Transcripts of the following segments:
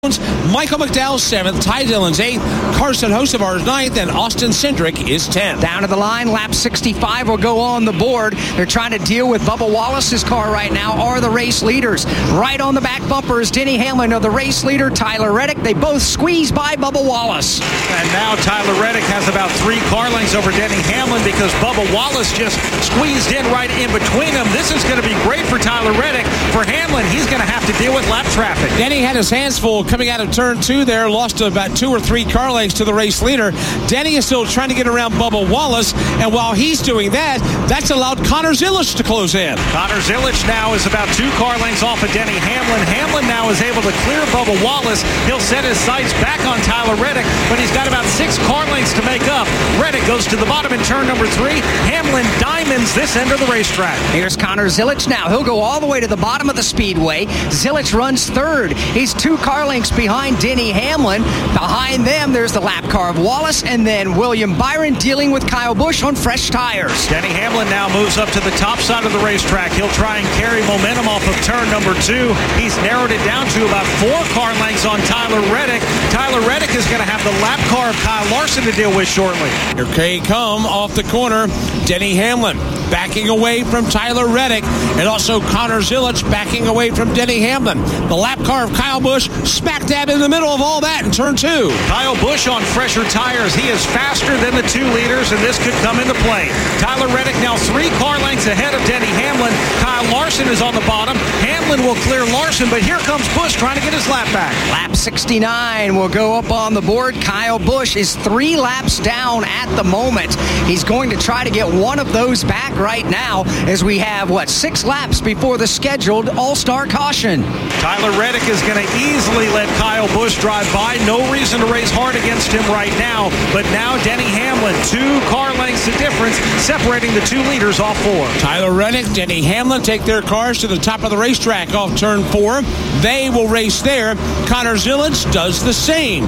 Michael McDowell 7th, Ty Dillon's 8th, Carson Hocevar's 9th, and Austin Cindric is 10th. Down to the line, lap 65 will go on the board. They're trying to deal with Bubba Wallace's car right now, are the race leaders. Right on the back bumper is Denny Hamlin of the race leader, Tyler Reddick. They both squeeze by Bubba Wallace. And now Tyler Reddick has about 3 car lengths over Denny Hamlin because Bubba Wallace just squeezed in right in between them. This is going to be great for Tyler Reddick. For Hamlin, he's going to have to deal with lap traffic. Denny had his hands full coming out of turn 2 there, lost about 2 or 3 car lengths to the race leader. Denny is still trying to get around Bubba Wallace, and while he's doing that, that's allowed Connor Zilisch to close in. Connor Zilisch now is about 2 car lengths off of Denny Hamlin. Hamlin now is able to clear Bubba Wallace. He'll set his sights back on Tyler Reddick, but he's got about 6 car lengths to make up. Reddick goes to the bottom in turn number 3. Hamlin diamonds this end of the racetrack. Here's Connor Zilisch now. He'll go all the way to the bottom of the speedway. Zilisch runs 3rd. He's 2 car lengths behind Denny Hamlin. Behind them, there's the lap car of Wallace, and then William Byron dealing with Kyle Busch on fresh tires. Denny Hamlin now moves up to the top side of the racetrack. He'll try and carry momentum off of turn number 2. He's narrowed it down to about 4 car lengths on Tyler Reddick. Tyler Reddick is going to have the lap car of Kyle Larson to deal with shortly. Here they come off the corner. Denny Hamlin backing away from Tyler Reddick, and also Connor Zilisch backing away from Denny Hamlin. The lap car of Kyle Busch smack dab in the middle of all that in turn 2. Kyle Busch on fresher tires. He is faster than the 2 leaders, and this could come into play. Tyler Reddick now 3 car lengths ahead of Denny Hamlin. Kyle Larson is on the bottom. Hamlin will clear Larson, but here comes Busch trying to get his lap back. Lap 69 will go up on the board. Kyle Busch is 3 laps down at the moment. He's going to try to get one of those back right now as we have, 6 laps before the scheduled All-Star caution. Tyler Reddick is going to easily let Kyle Busch drive by. No reason to race hard against him right now. But now Denny Hamlin, 2 car lengths of difference separating the 2 leaders off 4. Tyler Reddick, Denny Hamlin take their cars to the top of the racetrack off turn 4. They will race there. Connor Zilisch does the same.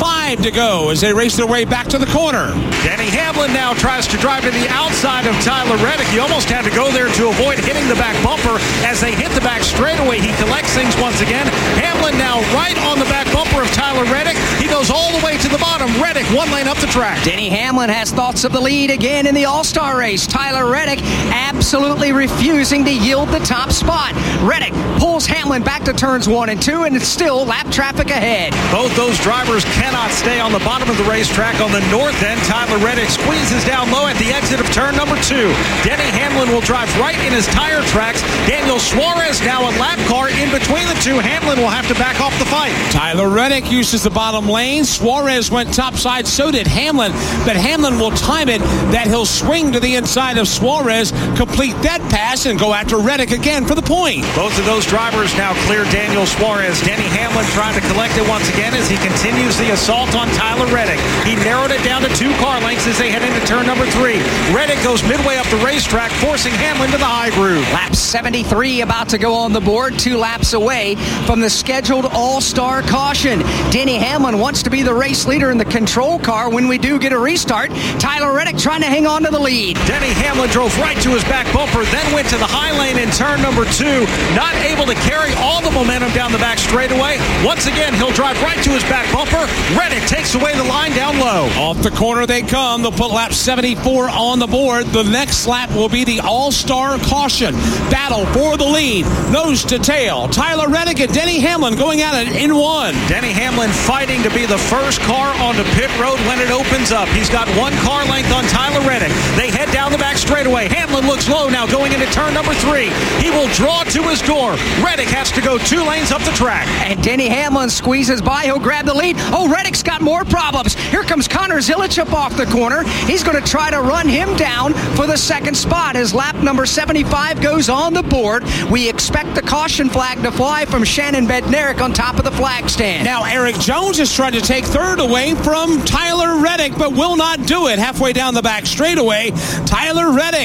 5 to go as they race their way back to the corner. Denny Hamlin now tries to drive to the outside of Tyler Reddick. He almost had to go there to avoid hitting the back bumper. As they hit the back straightaway, he collects things once again. Hamlin now right on the back bumper of Tyler Reddick. He goes all the way to the bottom. Reddick 1 lane up the track. Denny Hamlin has thoughts of the lead again in the All-Star race. Tyler Reddick absolutely refusing to yield the top spot. Reddick pulls Hamlin back to turns 1 and 2, and it's still lap traffic ahead. Both those drivers cannot stay on the bottom of the racetrack. On the north end, Tyler Reddick squeezes down low at the exit of turn number 2. Denny Hamlin will drive right in his tire tracks. Daniel Suarez now a lap car in between the 2. Hamlin will have to back off the fight. Tyler Reddick uses the bottom lane. Suarez went topside, so did Hamlin. But Hamlin will time it that he'll swing to the inside of Suarez, complete that pass, and go after Reddick again for the point. Both of those drivers now clear Daniel Suarez. Denny Hamlin trying to collect it once again as he continues the assault on Tyler Reddick. He narrowed it down to 2 car lengths as they head into turn number 3. Reddick goes midway up the racetrack, forcing Hamlin to the high groove. Lap 73 about to go on the board, 2 laps away from the scheduled All-Star caution. Denny Hamlin wants to be the race leader in the control car when we do get a restart. Tyler Reddick trying to hang on to the lead. Denny Hamlin drove right to his back bumper, then went to the high lane in turn number 2. Not able to carry all the momentum down the back straightaway. Once again, he'll drive right to his back bumper. Reddick takes away the line down low. Off the corner they come. They'll put lap 74 on the board. The next lap will be the All-Star caution. Battle for the lead. Nose to tail. Tyler Reddick and Denny Hamlin going at it in 1. Denny Hamlin fighting to be the first car onto pit road when it opens up. He's got 1 car length on Tyler Reddick. They head down the back straightaway. Hamlin looks low now going into turn number 3. He will draw to his door. Reddick has to go 2 lanes up the track. And Denny Hamlin squeezes by. He'll grab the lead. Oh, Reddick's got more problems. Here comes Connor Zilisch up off the corner. He's going to try to run him down for the 2nd spot as lap number 75 goes on the board. We expect the caution flag to fly from Shannon Bednarik on top of the flag stand. Now Eric Jones is trying to take 3rd away from Tyler Reddick, but will not do it. Halfway down the back straightaway, Tyler Reddick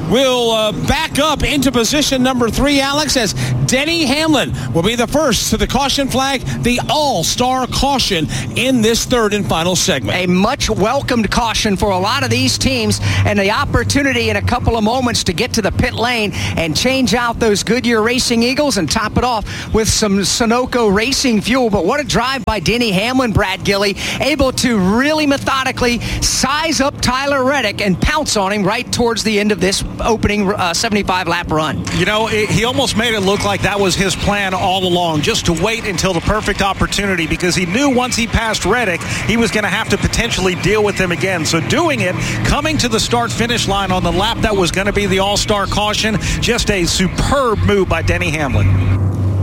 will back up into position number 3, Alex, as Denny Hamlin will be the first to the caution flag, the all-star caution in this third and final segment. A much welcomed caution for a lot of these teams, and the opportunity in a couple of moments to get to the pit lane and change out those Goodyear Racing Eagles and top it off with some Sunoco Racing fuel. But what a drive by Denny Hamlin, Brad Gilly, able to really methodically size up Tyler Reddick and pounce on him right towards the end of this opening 75-lap run. You know, he almost made it look like that was his plan all along, just to wait until the perfect opportunity, because he knew once he passed Reddick, he was going to have to potentially deal with him again. So doing it, coming to the start-finish line on the lap that was going to be the all-star caution, just a superb move by Denny Hamlin.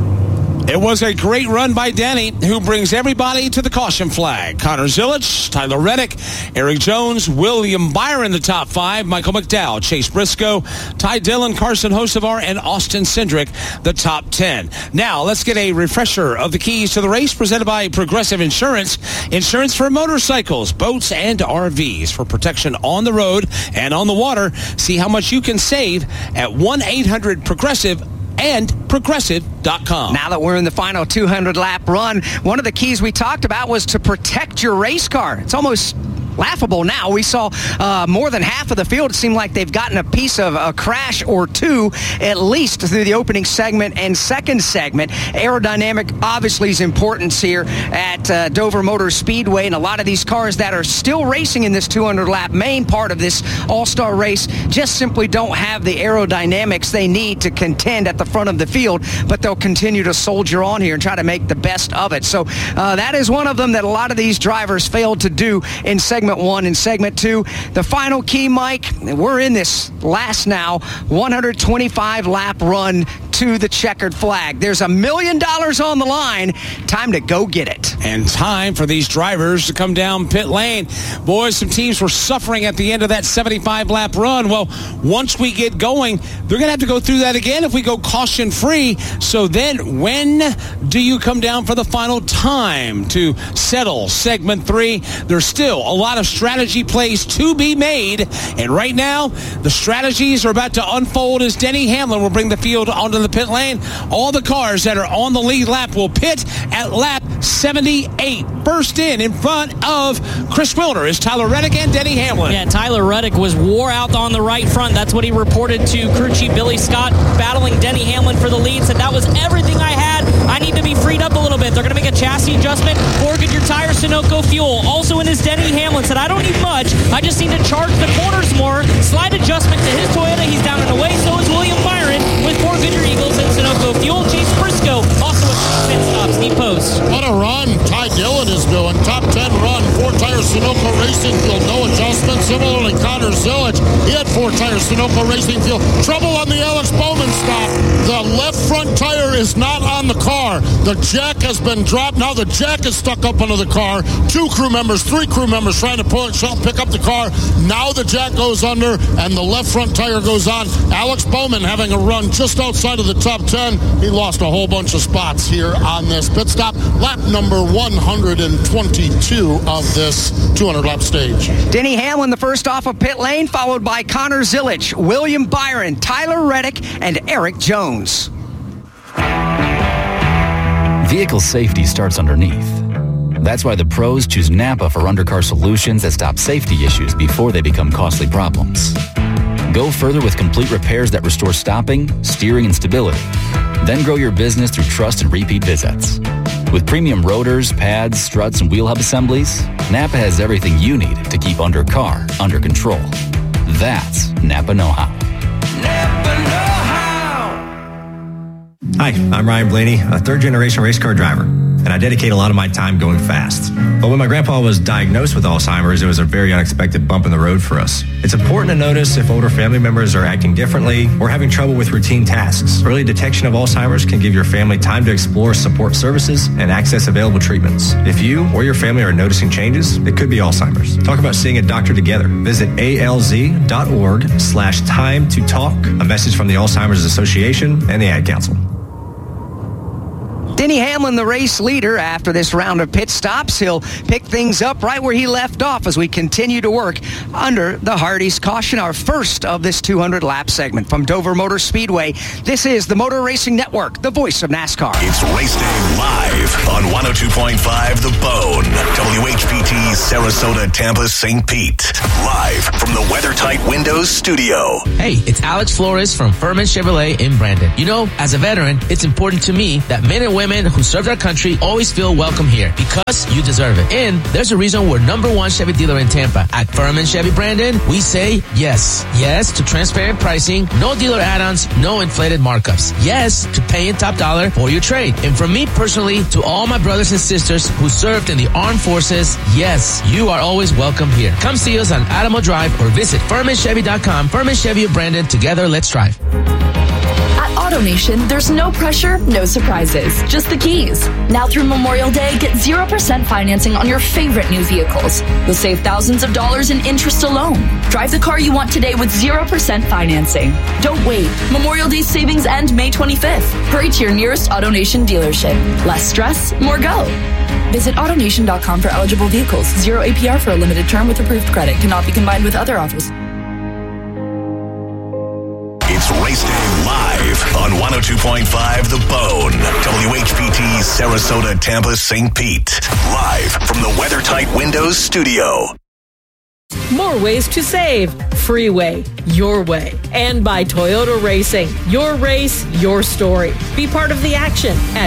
It was a great run by Denny, who brings everybody to the caution flag. Connor Zilisch, Tyler Reddick, Eric Jones, William Byron, the top 5, Michael McDowell, Chase Briscoe, Ty Dillon, Carson Hocevar, and Austin Cindric, the top 10. Now, let's get a refresher of the keys to the race presented by Progressive Insurance. Insurance for motorcycles, boats, and RVs for protection on the road and on the water. See how much you can save at 1-800-PROGRESSIVE and Progressive.com. Now that we're in the final 200-lap run, one of the keys we talked about was to protect your race car. It's almost laughable now. We saw more than half of the field. It seemed like they've gotten a piece of a crash or two, at least through the opening segment and second segment. Aerodynamic obviously is importance here at Dover Motor Speedway, and a lot of these cars that are still racing in this 200-lap main part of this all-star race just simply don't have the aerodynamics they need to contend at the front of the field, but they'll continue to soldier on here and try to make the best of it. So that is one of them that a lot of these drivers failed to do in segment 1 and segment 2. The final key, Mike, we're in this last now 125-lap run to the checkered flag. There's $1 million on the line. Time to go get it. And time for these drivers to come down pit lane. Boys, some teams were suffering at the end of that 75-lap run. Well, once we get going, they're going to have to go through that again if we go caution-free. So then when do you come down for the final time to settle segment 3? There's still a lot of strategy plays to be made. And right now, the strategies are about to unfold as Denny Hamlin will bring the field onto the pit lane. All the cars that are on the lead lap will pit at lap 78. First in front of Chris Wilder is Tyler Reddick and Denny Hamlin. Yeah, Tyler Reddick was wore out on the right front. That's what he reported to crew chief Billy Scott, battling Denny Hamlin for the lead. Said that was everything I had. I need to be freed up a little bit. They're going to make a chassis adjustment for Goodyear Tire Sunoco fuel. Also in his Denny Hamlin said, I don't need much. I just need to charge the corners more. Slight adjustment to his Toyota. He's down and away. So is William Byron with 4 Goodyear Eagles and Sunoco fuel. Chase Briscoe also with pit stops. Steve Post. What a run Ty Dillon is doing. Top 10 run. 4 Tire Sunoco Racing Fuel. No adjustment. Similarly, Connor Zilisch. He had 4 Tire Sunoco Racing Fuel. Trouble on the Alex Bowman stop. The left front tire is not on the car. The jack has been dropped. Now the jack is stuck up under the car. 2 crew members, 3 crew members trying to pick up the car. Now the jack goes under and the left front tire goes on. Alex Bowman having a run just outside of the top 10. He lost a whole bunch of spots here on this pit stop. Lap number 122 of this 200-lap stage. Denny Hamlin, the first off of pit lane, followed by Connor Zilisch, William Byron, Tyler Reddick, and Eric Jones. Vehicle safety starts underneath. That's why the pros choose Napa for undercar solutions that stop safety issues before they become costly problems. Go further with complete repairs that restore stopping, steering, and stability. Then grow your business through trust and repeat visits. With premium rotors, pads, struts, and wheel hub assemblies, Napa has everything you need to keep undercar under control. That's Napa know-how. Napa know-how! Hi, I'm Ryan Blaney, a third-generation race car driver, and I dedicate a lot of my time going fast. But when my grandpa was diagnosed with Alzheimer's, it was a very unexpected bump in the road for us. It's important to notice if older family members are acting differently or having trouble with routine tasks. Early detection of Alzheimer's can give your family time to explore support services and access available treatments. If you or your family are noticing changes, it could be Alzheimer's. Talk about seeing a doctor together. Visit alz.org/time to talk. A message from the Alzheimer's Association and the Ad Council. Denny Hamlin, the race leader, after this round of pit stops. He'll pick things up right where he left off as we continue to work under the Hardee's caution, our first of this 200-lap segment. From Dover Motor Speedway, this is the Motor Racing Network, the voice of NASCAR. It's Race Day live on 102.5 The Bone, WHPT, Sarasota, Tampa, St. Pete. Live from the WeatherTight Windows studio. Hey, it's Alex Flores from Furman Chevrolet in Brandon. You know, as a veteran, it's important to me that men and women who served our country always feel welcome here because you deserve it. And there's a reason we're #1 Chevy dealer in Tampa. At Furman Chevy Brandon, we say yes. Yes to transparent pricing, no dealer add-ons, no inflated markups. Yes to paying top dollar for your trade. And from me personally to all my brothers and sisters who served in the armed forces, yes, you are always welcome here. Come see us on Adamo Drive or visit FurmanChevy.com. Furman Chevy of Brandon. Together, let's drive. AutoNation, there's no pressure, no surprises, just the keys. Now through Memorial Day, get 0% financing on your favorite new vehicles. You'll save thousands of dollars in interest alone. Drive the car you want today with 0% financing. Don't wait. Memorial Day savings end May 25th. Hurry to your nearest AutoNation dealership. Less stress, more go. Visit AutoNation.com for eligible vehicles. 0 APR for a limited term with approved credit. Cannot be combined with other offers. It's Race Day live on 102.5 The Bone, WHPT, Sarasota, Tampa, St. Pete. Live from the WeatherTight Windows studio. More ways to save. Freeway, your way. And by Toyota Racing. Your race, your story. Be part of the action at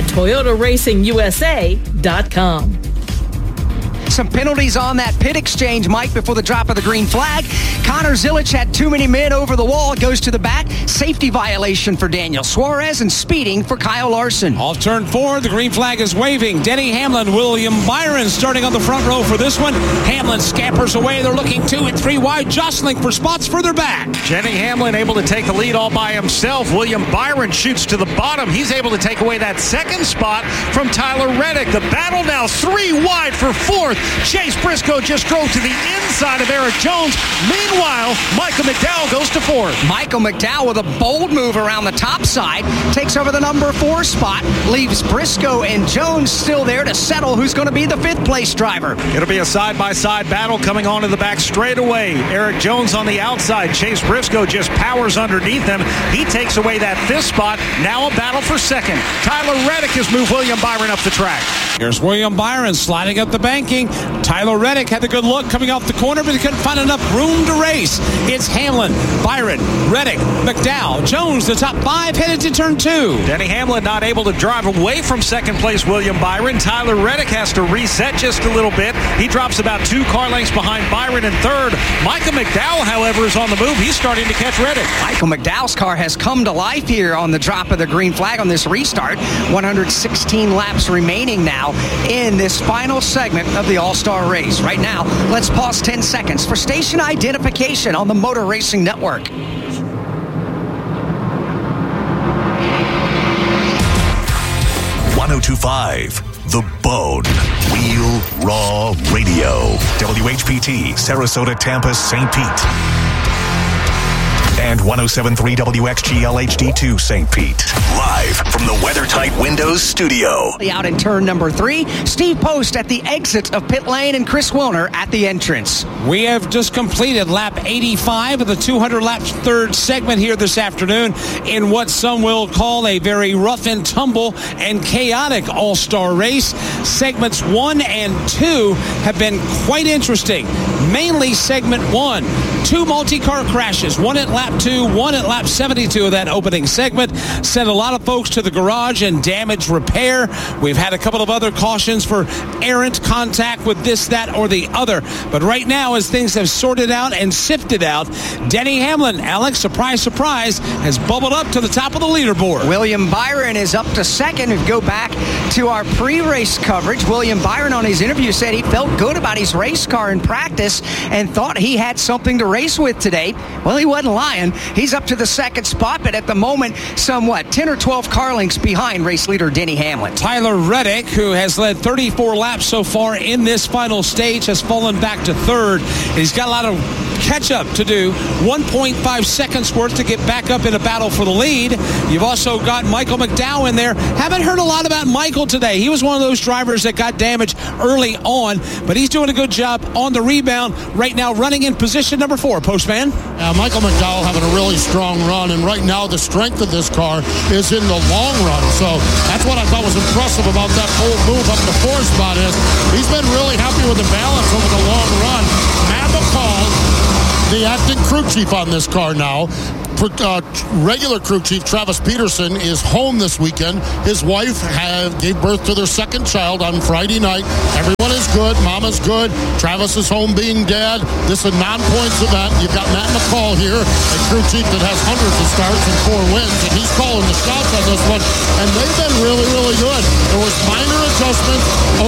ToyotaRacingUSA.com. Some penalties on that pit exchange, Mike, before the drop of the green flag. Connor Zilic had too many men over the wall. It goes to the back. Safety violation for Daniel Suarez and speeding for Kyle Larson. Off turn 4, the green flag is waving. Denny Hamlin, William Byron starting on the front row for this one. Hamlin scampers away. They're looking 2 and 3 wide, jostling for spots further back. Denny Hamlin able to take the lead all by himself. William Byron shoots to the bottom. He's able to take away that second spot from Tyler Reddick. The battle now 3 wide for 4th. Chase Briscoe just drove to the inside of Eric Jones. Meanwhile, Michael McDowell goes to 4th. Michael McDowell with a bold move around the top side, takes over the number 4 spot, leaves Briscoe and Jones still there to settle who's going to be the 5th place driver. It'll be a side-by-side battle coming onto the back straightaway. Eric Jones on the outside. Chase Briscoe just powers underneath him. He takes away that 5th spot. Now a battle for 2nd. Tyler Reddick has moved William Byron up the track. Here's William Byron sliding up the banking. Tyler Reddick had a good look coming off the corner, but he couldn't find enough room to race. It's Hamlin, Byron, Reddick, McDowell, Jones, the top 5 headed to turn 2. Denny Hamlin not able to drive away from 2nd place William Byron. Tyler Reddick has to reset just a little bit. He drops about 2 car lengths behind Byron in 3rd. Michael McDowell, however, is on the move. He's starting to catch Reddick. Michael McDowell's car has come to life here on the drop of the green flag on this restart. 116 laps remaining now in this final segment of the All-Star race. Right now, let's pause 10 seconds for station identification on the Motor Racing Network. .102.5 The Bone. Wheel Raw Radio. WHPT, Sarasota, Tampa, St. Pete. And 107.3 WXGL HD2 St. Pete. Live from the WeatherTight Windows studio. Out in turn number 3, Steve Post at the exit of pit lane and Chris Wilner at the entrance. We have just completed lap 85 of the 200-lap 3rd segment here this afternoon in what some will call a very rough and tumble and chaotic all-star race. Segments 1 and 2 have been quite interesting. Mainly segment 1, 2 multi-car crashes, one at lap 2, one at lap 72 of that opening segment. Sent a lot of folks to the garage and damage repair. We've had a couple of other cautions for errant contact with this, that, or the other. But right now, as things have sorted out and sifted out, Denny Hamlin, Alex, surprise, surprise, has bubbled up to the top of the leaderboard. William Byron is up to 2nd. If you go back to our pre-race coverage, William Byron on his interview said he felt good about his race car in practice and thought he had something to race with today. Well, he wasn't lying. He's up to the 2nd spot, but at the moment, somewhat 10 or 12 car lengths behind race leader Denny Hamlin. Tyler Reddick, who has led 34 laps so far in this final stage, has fallen back to 3rd. He's got a lot of catch-up to do, 1.5 seconds worth to get back up in a battle for the lead. You've also got Michael McDowell in there. Haven't heard a lot about Michael today. He was one of those drivers that got damaged early on, but he's doing a good job on the rebound right now, running in position number 4. Postman? Michael McDowell having a really strong run, and right now the strength of this car is in the long run. So that's what I thought was impressive about that whole move up the 4 spot is he's been really happy with the balance over the long run. Matt McCall, the acting crew chief on this car now. Regular crew chief Travis Peterson is home this weekend. His wife gave birth to their second child on Friday night. Everyone is good. Mama's good. Travis is home being dad. This is a non-points event. You've got Matt McCall here, a crew chief that has hundreds of starts and 4 wins, and he's calling the shots on this one. And they've been really, really good. There was minor adjustments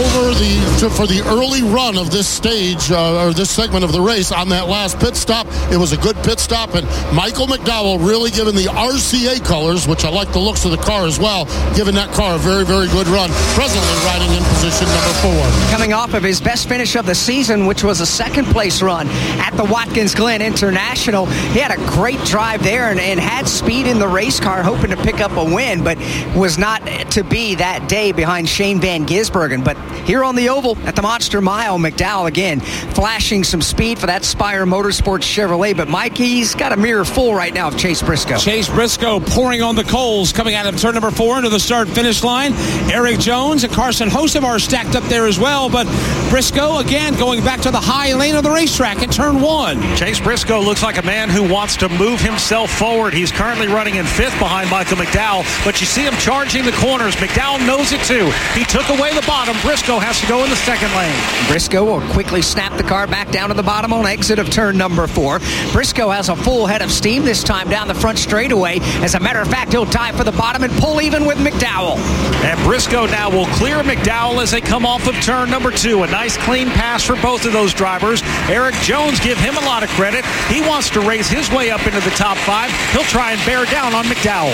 for the early run of this stage or this segment of the race on that last pit stop. It was a good pit stop, and Michael McDowell really giving the RCA colors, which I like the looks of the car as well, giving that car a very, very good run. Presently riding in position number 4. Coming off of his best finish of the season, which was a second-place run at the Watkins Glen International. He had a great drive there and had speed in the race car, hoping to pick up a win, but was not to be that day behind Shane Van Gisbergen. But here on the oval at the Monster Mile, McDowell again flashing some speed for that Spire Motorsports Chevrolet. But Mike, he's got a mirror full right now of Chase Briscoe. Chase Briscoe pouring on the coals coming out of turn number 4 into the start-finish line. Eric Jones and Carson Hocevar stacked up there as well, but Briscoe again going back to the high lane of the racetrack at turn 1. Chase Briscoe looks like a man who wants to move himself forward. He's currently running in 5th behind Michael McDowell, but you see him charging the corners. McDowell knows it too. He took away the bottom. Briscoe has to go in the second lane. Briscoe will quickly snap the car back down to the bottom on exit of turn number 4. Briscoe has a full head of steam this time down the front straightaway. As a matter of fact, he'll tie for the bottom and pull even with McDowell. And Briscoe now will clear McDowell as they come off of turn number 2. A nice clean pass for both of those drivers. Eric Jones, give him a lot of credit. He wants to raise his way up into the top 5. He'll try and bear down on McDowell.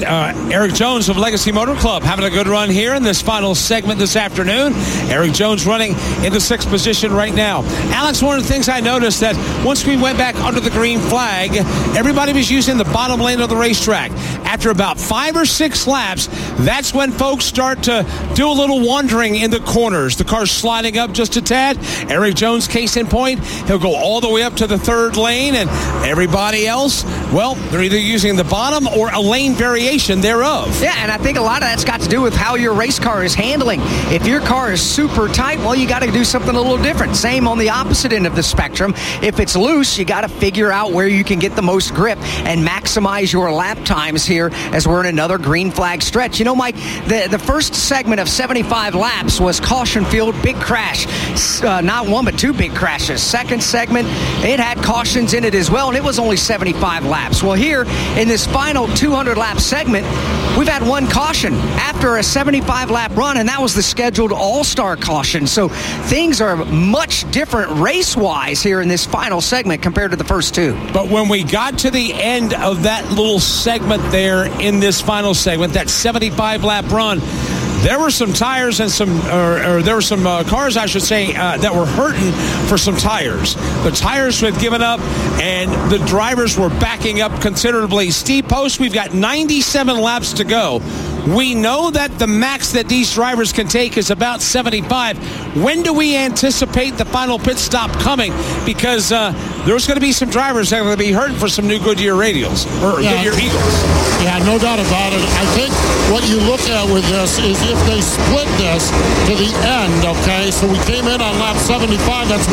Eric Jones of Legacy Motor Club having a good run here in this final segment this afternoon. Eric Jones running in the 6th position right now. Alex, one of the things I noticed that once we went back under the green flag, everybody was using the bottom lane of the racetrack. After about 5 or 6 laps, that's when folks start to do a little wandering in the corners. The car's sliding up just a tad. Eric Jones, case in point, he'll go all the way up to the 3rd lane, and everybody else, well, they're either using the bottom or a lane variation thereof. Yeah, and I think a lot of that's got to do with how your race car is handling. If your car is super tight, well, you got to do something a little different. Same on the opposite end of the spectrum. If it's loose, you got to figure out where you can get the most grip and maximize your lap times here as we're in another green flag stretch. You know, Mike, the first segment of 75 laps was caution field, big crash. Not one, but 2 big crashes. Second segment, it had cautions in it as well, and it was only 75 laps. Well, here in this final 200-lap segment, we've had 1 caution after a 75-lap run, and that was the scheduled all-star caution. So things are much different race-wise here in this final segment compared to the first 2. But when we got to the end of that little segment there in this final segment, that 75-lap run, there were some tires and there were some cars, I should say, that were hurting for some tires. The tires had given up, and the drivers were backing up considerably. Steve Post, we've got 97 laps to go. We know that the max that these drivers can take is about 75. When do we anticipate the final pit stop coming? Because there's going to be some drivers that are going to be hurting for some new Goodyear radials, or Goodyear Eagles. Yeah, no doubt about it. I think what you look at with this is if they split this to the end, okay? So we came in on lap 75, that's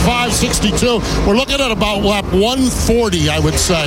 125.62. We're looking at about lap 140, I would say.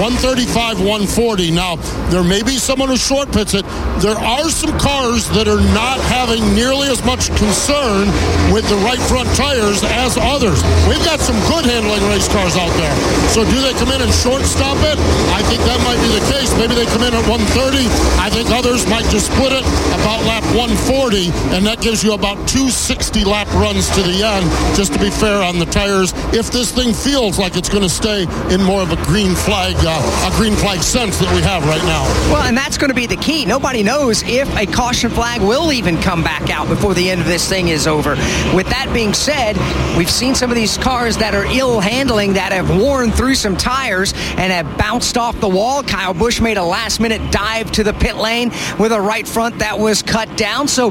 135, 140. Now, there may be someone who short pits it. There are some cars that are not having nearly as much concern with the right front tires as others. We've got some good handling race cars out there. So do they come in and shortstop it? I think that might be the case. Maybe they come in at 130. I think others might just split it about lap 140, and that gives you about 260 lap runs to the end, just to be fair on the tires, if this thing feels like it's going to stay in more of a green flag sense that we have right now. Well, and that's going to be the key. Nobody knows if a caution flag will even come back out before the end of this thing is over. with that being said, we've seen some of these cars that are ill handling that have worn through some tires and have bounced off the wall. Kyle Busch made a last-minute dive to the pit lane with a right front that was cut down. So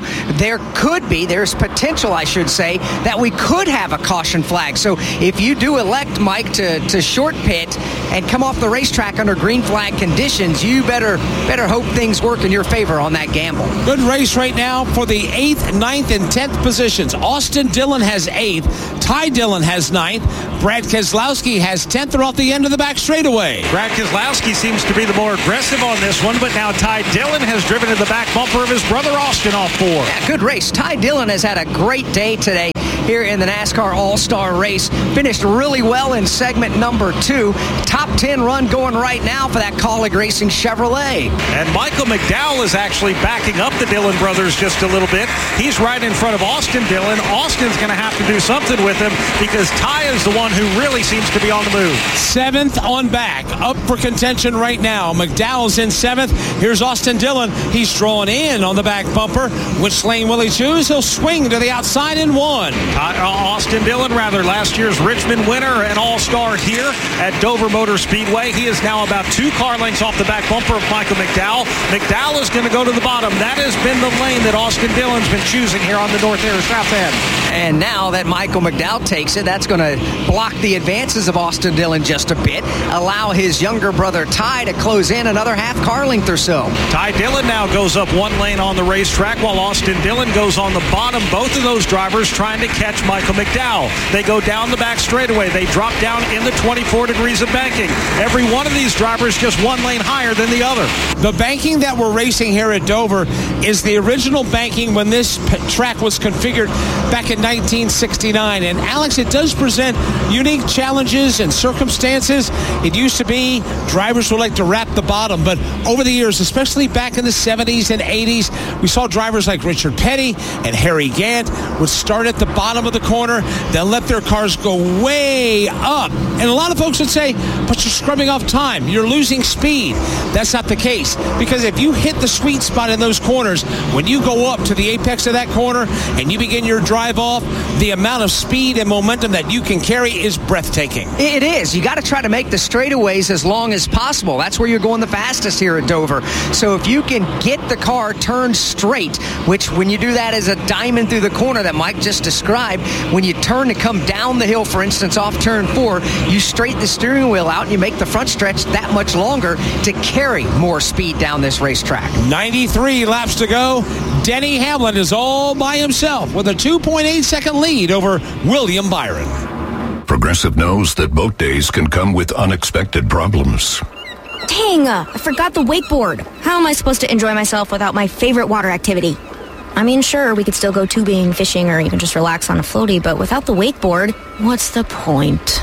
there's potential, I should say, that we could have a caution flag. So if you do elect, Mike, to short pit and come off the racetrack under green flag conditions, you better hope things work in your favor on that gamble. Good race right now for the 8th, 9th, and 10th positions. Austin Dillon has 8th. Ty Dillon has 9th. Brad Keselowski has 10th. They're off the end of the back straightaway. Brad Keselowski seems to be the more aggressive on this one, but now Ty Dillon has driven to the back bumper of his brother Austin off 4. Yeah, good race. Ty Dillon has had a great day today here in the NASCAR All-Star Race. Finished really well in segment number 2. Top 10 run going right now for that Kaulig Racing Chevrolet. And Michael McDowell is actually backing up the Dillon brothers just a little bit. He's right in front of Austin Dillon. Austin's going to have to do something with him because Ty is the one who really seems to be on the move. 7th on back, up for contention right now. McDowell's in 7th. Here's Austin Dillon. He's drawn in on the back bumper. Which lane will he choose? He'll swing to the outside in 1. Austin Dillon, last year's Richmond winner and all-star here at Dover Motor Speedway. He is now about 2 car lengths off the back bumper of Michael McDowell. McDowell is going to go to the bottom. That has been the lane that Austin Dillon's been choosing here on the north end or south end. And now that Michael McDowell takes it, that's going to block the advances of Austin Dillon just a bit, allow his younger brother Ty to close in another half car length or so. Ty Dillon now goes up 1 lane on the racetrack while Austin Dillon goes on the bottom. Both of those drivers trying to catch Michael McDowell. They go down the back straightaway. They drop down in the 24 degrees of banking. Every one of these drivers just 1 lane higher than the other. The banking that we're racing here at Dover is the original banking when this track was configured back in 1969. And Alex, it does present unique challenges and circumstances. It used to be drivers would like to wrap the bottom, but over the years, especially back in the 70s and 80s, we saw drivers like Richard Petty and Harry Gant would start at the bottom of the corner, then let their cars go way up. And a lot of folks would say, but you're scrubbing off time. You're losing speed. That's not the case, because if you hit the sweet spot in those corners, when you go up to the apex of that corner and you begin your drive off, the amount of speed and momentum that you can carry is breathtaking. It is. You got to try to make the straightaways as long as possible. That's where you're going the fastest here at Dover. So if you can get the car turned straight, which when you do that as a diamond through the corner that Mike just described, when you turn to come down the hill, for instance, off turn 4, you straighten the steering wheel out and you make the front stretch that much longer to carry more speed down this racetrack. 93 laps to go. Denny Hamlin is all by himself with a 2.8-second lead over William Byron. Progressive knows that boat days can come with unexpected problems. Dang, I forgot the wakeboard. How am I supposed to enjoy myself without my favorite water activity? I mean, sure, we could still go tubing, fishing, or even just relax on a floaty, but without the wakeboard, what's the point?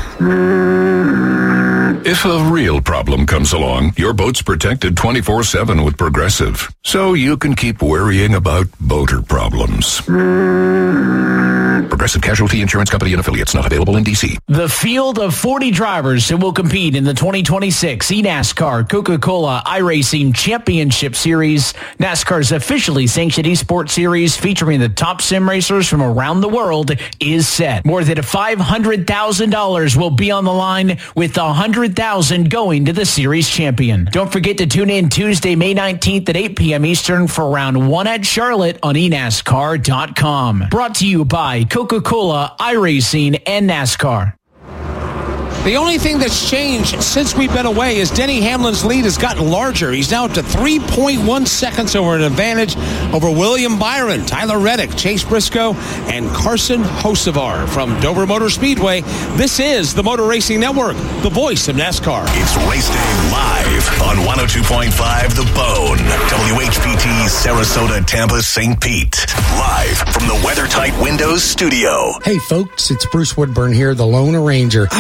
If a real problem comes along, your boat's protected 24/7 with Progressive, so you can keep worrying about boater problems. Progressive Casualty Insurance Company and Affiliates, not available in D.C. The field of 40 drivers who will compete in the 2026 eNASCAR Coca-Cola iRacing Championship Series, NASCAR's officially sanctioned esports series featuring the top sim racers from around the world, is set. More than $500,000 will be on the line, with $100,000 going to the series champion. Don't forget to tune in Tuesday, May 19th at 8 p.m. Eastern for round 1 at Charlotte on eNASCAR.com. Brought to you by Coca-Cola, iRacing, and NASCAR. The only thing that's changed since we've been away is Denny Hamlin's lead has gotten larger. He's now up to 3.1 seconds over an advantage over William Byron, Tyler Reddick, Chase Briscoe, and Carson Hocevar from Dover Motor Speedway. This is the Motor Racing Network, the voice of NASCAR. It's Race Day Live on 102.5 The Bone, WHPT, Sarasota, Tampa, St. Pete. Live from the WeatherTight Windows studio. Hey folks, it's Bruce Woodburn here, the Lone Ranger. I've helped over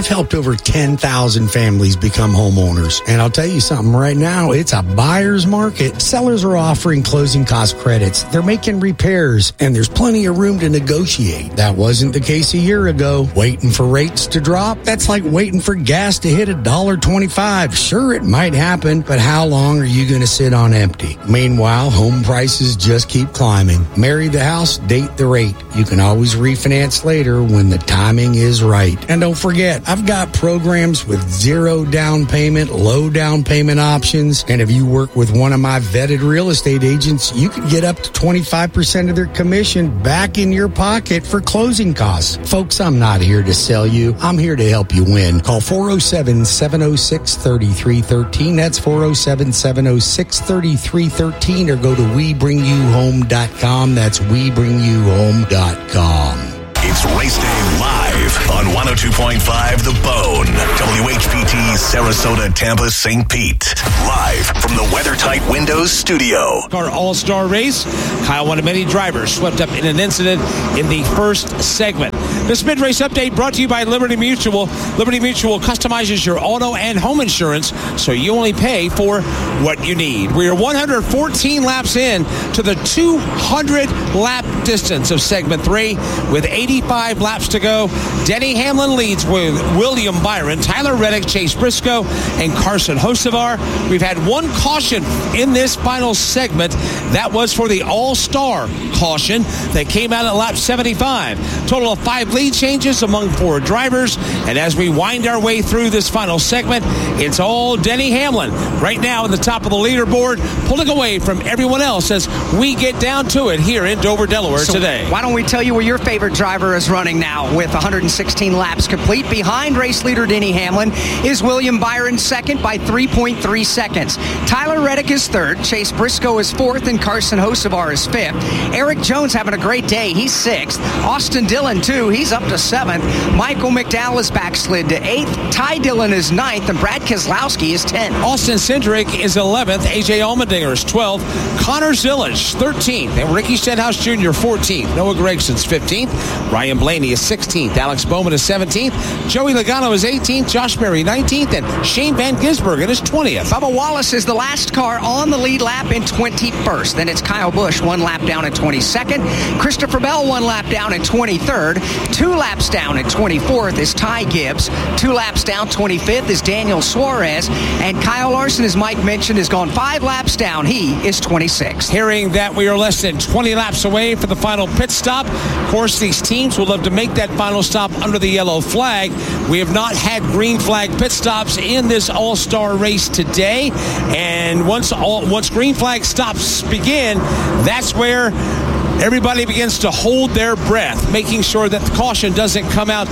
over 10,000 families become homeowners. And I'll tell you something right now, it's a buyer's market. Sellers are offering closing cost credits. They're making repairs, and there's plenty of room to negotiate. That wasn't the case a year ago. Waiting for rates to drop? That's like waiting for gas to hit $1.25. Sure, it might happen, but how long are you going to sit on empty? Meanwhile, home prices just keep climbing. Marry the house, date the rate. You can always refinance later when the timing is right. And don't forget, I've got programs with zero down payment, low down payment options. And if you work with one of my vetted real estate agents, you can get up to 25% of their commission back in your pocket for closing costs. Folks, I'm not here to sell you. I'm here to help you win. Call 407-706-3313. That's 407-706-3313, or go to WeBringYouHome.com. That's WeBringYouHome.com. It's Race Day Live on 102.5 The Bone. WHPT, Sarasota, Tampa, St. Pete. Live from the WeatherTight Windows studio. Our all-star race, Kyle, one of many drivers, swept up in an incident in the first segment. This mid-race update brought to you by Liberty Mutual. Liberty Mutual customizes your auto and home insurance so you only pay for what you need. We are 114 laps in to the 200-lap distance of segment 3 with 85 laps to go. Denny Hamlin leads with William Byron, Tyler Reddick, Chase Briscoe, and Carson Hocevar. We've had one caution in this final segment. That was for the all-star caution that came out at lap 75. Total of 5 lead changes among 4 drivers. And as we wind our way through this final segment, it's all Denny Hamlin right now in the top of the leaderboard, pulling away from everyone else as we get down to it here in Dover, Delaware today. Why don't we tell you where your favorite driver is running now with 116 laps complete? Behind race leader Denny Hamlin is William Byron, second by 3.3 seconds. Tyler Reddick is third. Chase Briscoe is fourth, and Carson Hocevar is fifth. Eric Jones having a great day. He's sixth. Austin Dillon, too. He's up to seventh. Michael McDowell is backslid to eighth. Ty Dillon is ninth, and Brad Keselowski is 10th. Austin Cindric is 11th. AJ Allmendinger is 12th. Connor Zillage, 13th. And Ricky Stenhouse Jr., 14th. Noah Gregson's 15th. Ryan Blaney is 16th. Alex Bowman is 17th. Joey Logano is 18th. Josh Berry, 19th. And Shane Van Gisbergen is 20th. Bubba Wallace is the last car on the lead lap in 21st. Then it's Kyle Busch, 1 lap down in 22nd. Christopher Bell, 1 lap down in 23rd. 2 laps down in 24th is Ty Gibbs. 2 laps down, 25th is Daniel Suarez. And Kyle Larson, as Mike mentioned, has gone 5 laps down. He is 26th. Hearing that we are less than 20 laps away for the final pit stop. Of course, these teams will love to make that final stop under the yellow flag. We have not had green flag pit stops in this all-star race today. And once green flag stops begin, that's where everybody begins to hold their breath, making sure that the caution doesn't come out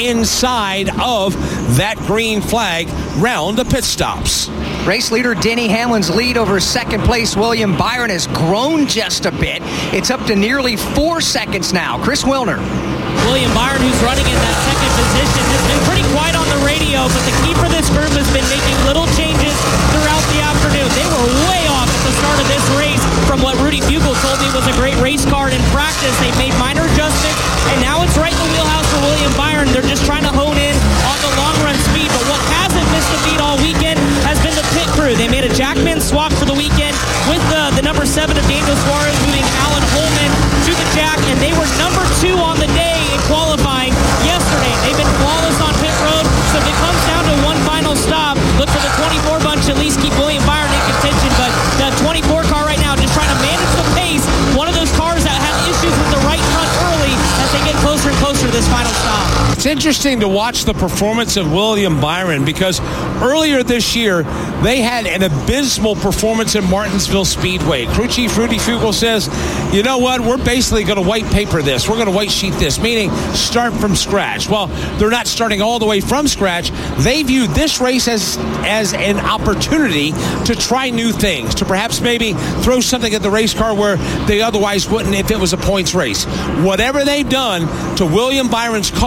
inside of that green flag round the pit stops. Race leader Denny Hamlin's lead over second place William Byron has grown just a bit. It's up to nearly 4 seconds now. Chris Wilner. William Byron, who's running in that second position, has been pretty quiet on the radio, but the key for this group has been making little changes throughout the afternoon. They were way off at the start of this race from what Rudy Fugle told me was a great race car in practice. They've made minor adjustments, and now it's right in the wheelhouse for William Byron. They're just trying to hone in on the long-run speed, but what hasn't missed a beat all weekend has been the pit crew. They made a Jackman swap for the weekend with the number 7 of Daniel Suarez moving Alan Holman to the Jack, and they were number 2 on the day in qualifying yesterday. They've been flawless on pit road, so if it comes down to one final stop, look for the 24 bunch to at least keep William Byron in contention, but the 24 car right now just trying to manage the pace. One of those cars that had issues with the right front early as they get closer and closer to this final stop. It's interesting to watch the performance of William Byron because earlier this year, they had an abysmal performance in Martinsville Speedway. Crew Chief Rudy Fugle says, you know what, we're basically going to white paper this. We're going to white sheet this, meaning start from scratch. Well, they're not starting all the way from scratch. They view this race as an opportunity to try new things, to perhaps maybe throw something at the race car where they otherwise wouldn't if it was a points race. Whatever they've done to William Byron's car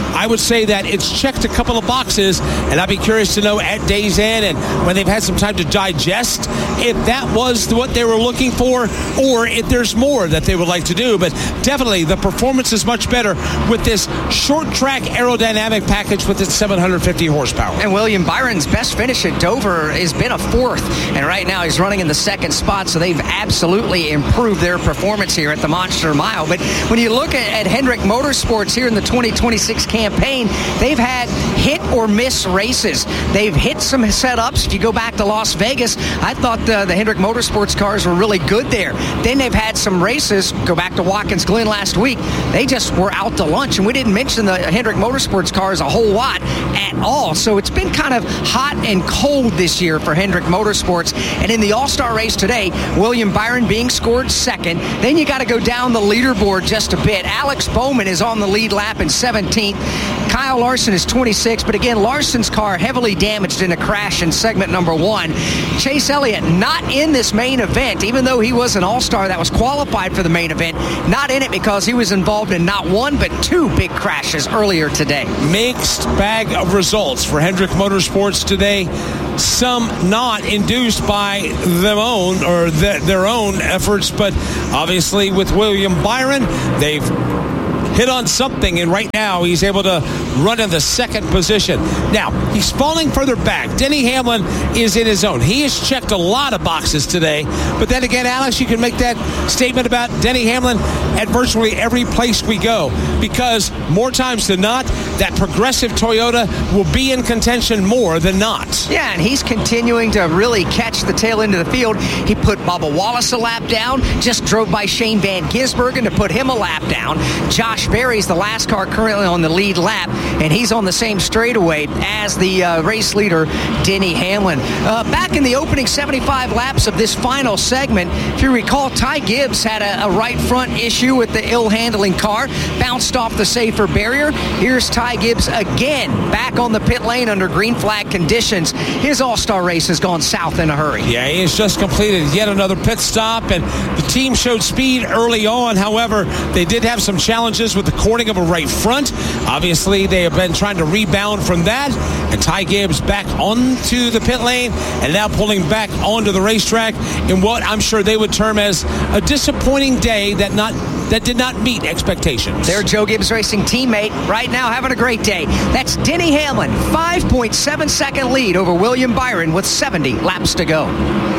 I would say that it's checked a couple of boxes, and I'd be curious to know at day's end and when they've had some time to digest if that was what they were looking for or if there's more that they would like to do. But definitely the performance is much better with this short track aerodynamic package with its 750 horsepower. And William Byron's best finish at Dover has been a 4th, and right now he's running in the 2nd spot, so they've absolutely improved their performance here at the Monster Mile. But when you look at Hendrick Motorsports here in the 2026 campaign, they've had hit or miss races. They've hit some setups. If you go back to Las Vegas, I thought the Hendrick Motorsports cars were really good there. Then they've had some races. Go back to Watkins Glen last week. They just were out to lunch, and we didn't mention the Hendrick Motorsports cars a whole lot at all. So it's been kind of hot and cold this year for Hendrick Motorsports. And in the All-Star race today, William Byron being scored 2nd. Then you got to go down the leaderboard just a bit. Alex Bowman is on the lead lap in 17th. Kyle Larson is 26th, but again, Larson's car heavily damaged in a crash in segment number 1. Chase Elliott not in this main event, even though he was an All-Star that was qualified for the main event, not in it because he was involved in not 1 but 2 big crashes earlier today. Mixed bag of results for Hendrick Motorsports today. Some not induced by their own efforts, but obviously with William Byron, they've hit on something, and right now he's able to run in the 2nd position. Now, he's falling further back. Denny Hamlin is in his zone. He has checked a lot of boxes today, but then again, Alex, you can make that statement about Denny Hamlin at virtually every place we go, because more times than not, that progressive Toyota will be in contention more than not. Yeah, and he's continuing to really catch the tail end of the field. He put Bubba Wallace a lap down, just drove by Shane Van Gisbergen to put him a lap down. Josh Berry's the last car currently on the lead lap, and he's on the same straightaway as the race leader, Denny Hamlin. Back in the opening 75 laps of this final segment, if you recall, Ty Gibbs had a right front issue with the ill-handling car, bounced off the safer barrier. Here's Ty Gibbs again, back on the pit lane under green flag conditions. His All-Star race has gone south in a hurry. Yeah, he has just completed yet another pit stop, and the team showed speed early on. However, they did have some challenges with the cording of a right front. Obviously, they have been trying to rebound from that, and Ty Gibbs back onto the pit lane and now pulling back onto the racetrack in what I'm sure they would term as a disappointing day that did not meet expectations. Their Joe Gibbs Racing teammate right now having a great day. That's Denny Hamlin, 5.7 second lead over William Byron with 70 laps to go.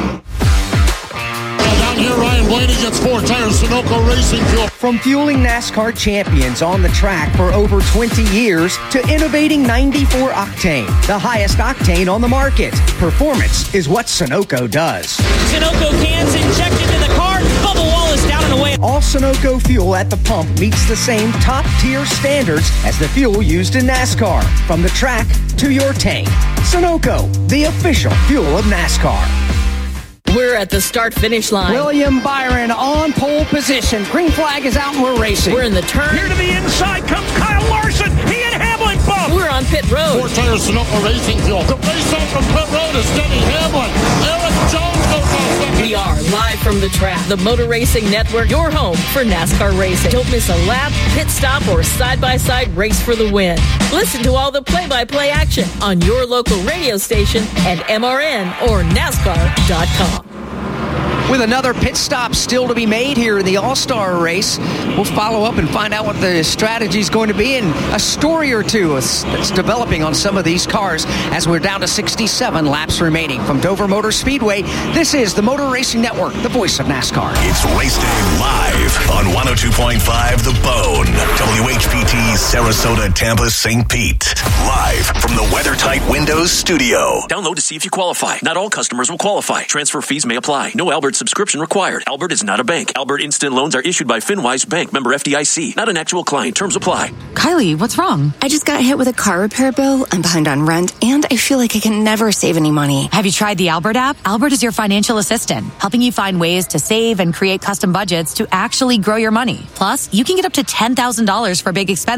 Down here, Ryan Blaney gets 4 tires, Sunoco Racing Fuel. From fueling NASCAR champions on the track for over 20 years to innovating 94 octane, the highest octane on the market. Performance is what Sunoco does. Sunoco cans injected in the car. Bubba Wallace down and away. All Sunoco fuel at the pump meets the same top-tier standards as the fuel used in NASCAR. From the track to your tank. Sunoco, the official fuel of NASCAR. We're at the start-finish line. William Byron on pole position. Green flag is out and we're racing. We're in the turn. Here to the inside comes Kyle Larson. He and Hamlin bump. We're on pit road. 4 tires, Sunoco Racing Fuel. The race out from pit road is Denny Hamlin. Eric Jones goes on second. We are live from the track. The Motor Racing Network, your home for NASCAR racing. Don't miss a lap, pit stop, or side-by-side race for the win. Listen to all the play-by-play action on your local radio station and MRN or NASCAR.com. With another pit stop still to be made here in the All-Star race, we'll follow up and find out what the strategy is going to be and a story or two that's developing on some of these cars as we're down to 67 laps remaining. From Dover Motor Speedway, this is the Motor Racing Network, the voice of NASCAR. It's Race Day Live on 102.5 The Bone, WHPT, Sarasota, Tampa, St. Pete. Live from the WeatherTight Windows studio. Download to see if you qualify. Not all customers will qualify. Transfer fees may apply. No Albert subscription required. Albert is not a bank. Albert Instant Loans are issued by FinWise Bank, member FDIC. Not an actual client. Terms apply. Kylie, what's wrong? I just got hit with a car repair bill. I'm behind on rent, and I feel like I can never save any money. Have you tried the Albert app? Albert is your financial assistant, helping you find ways to save and create custom budgets to actually grow your money. Plus, you can get up to $10,000 for big expenses.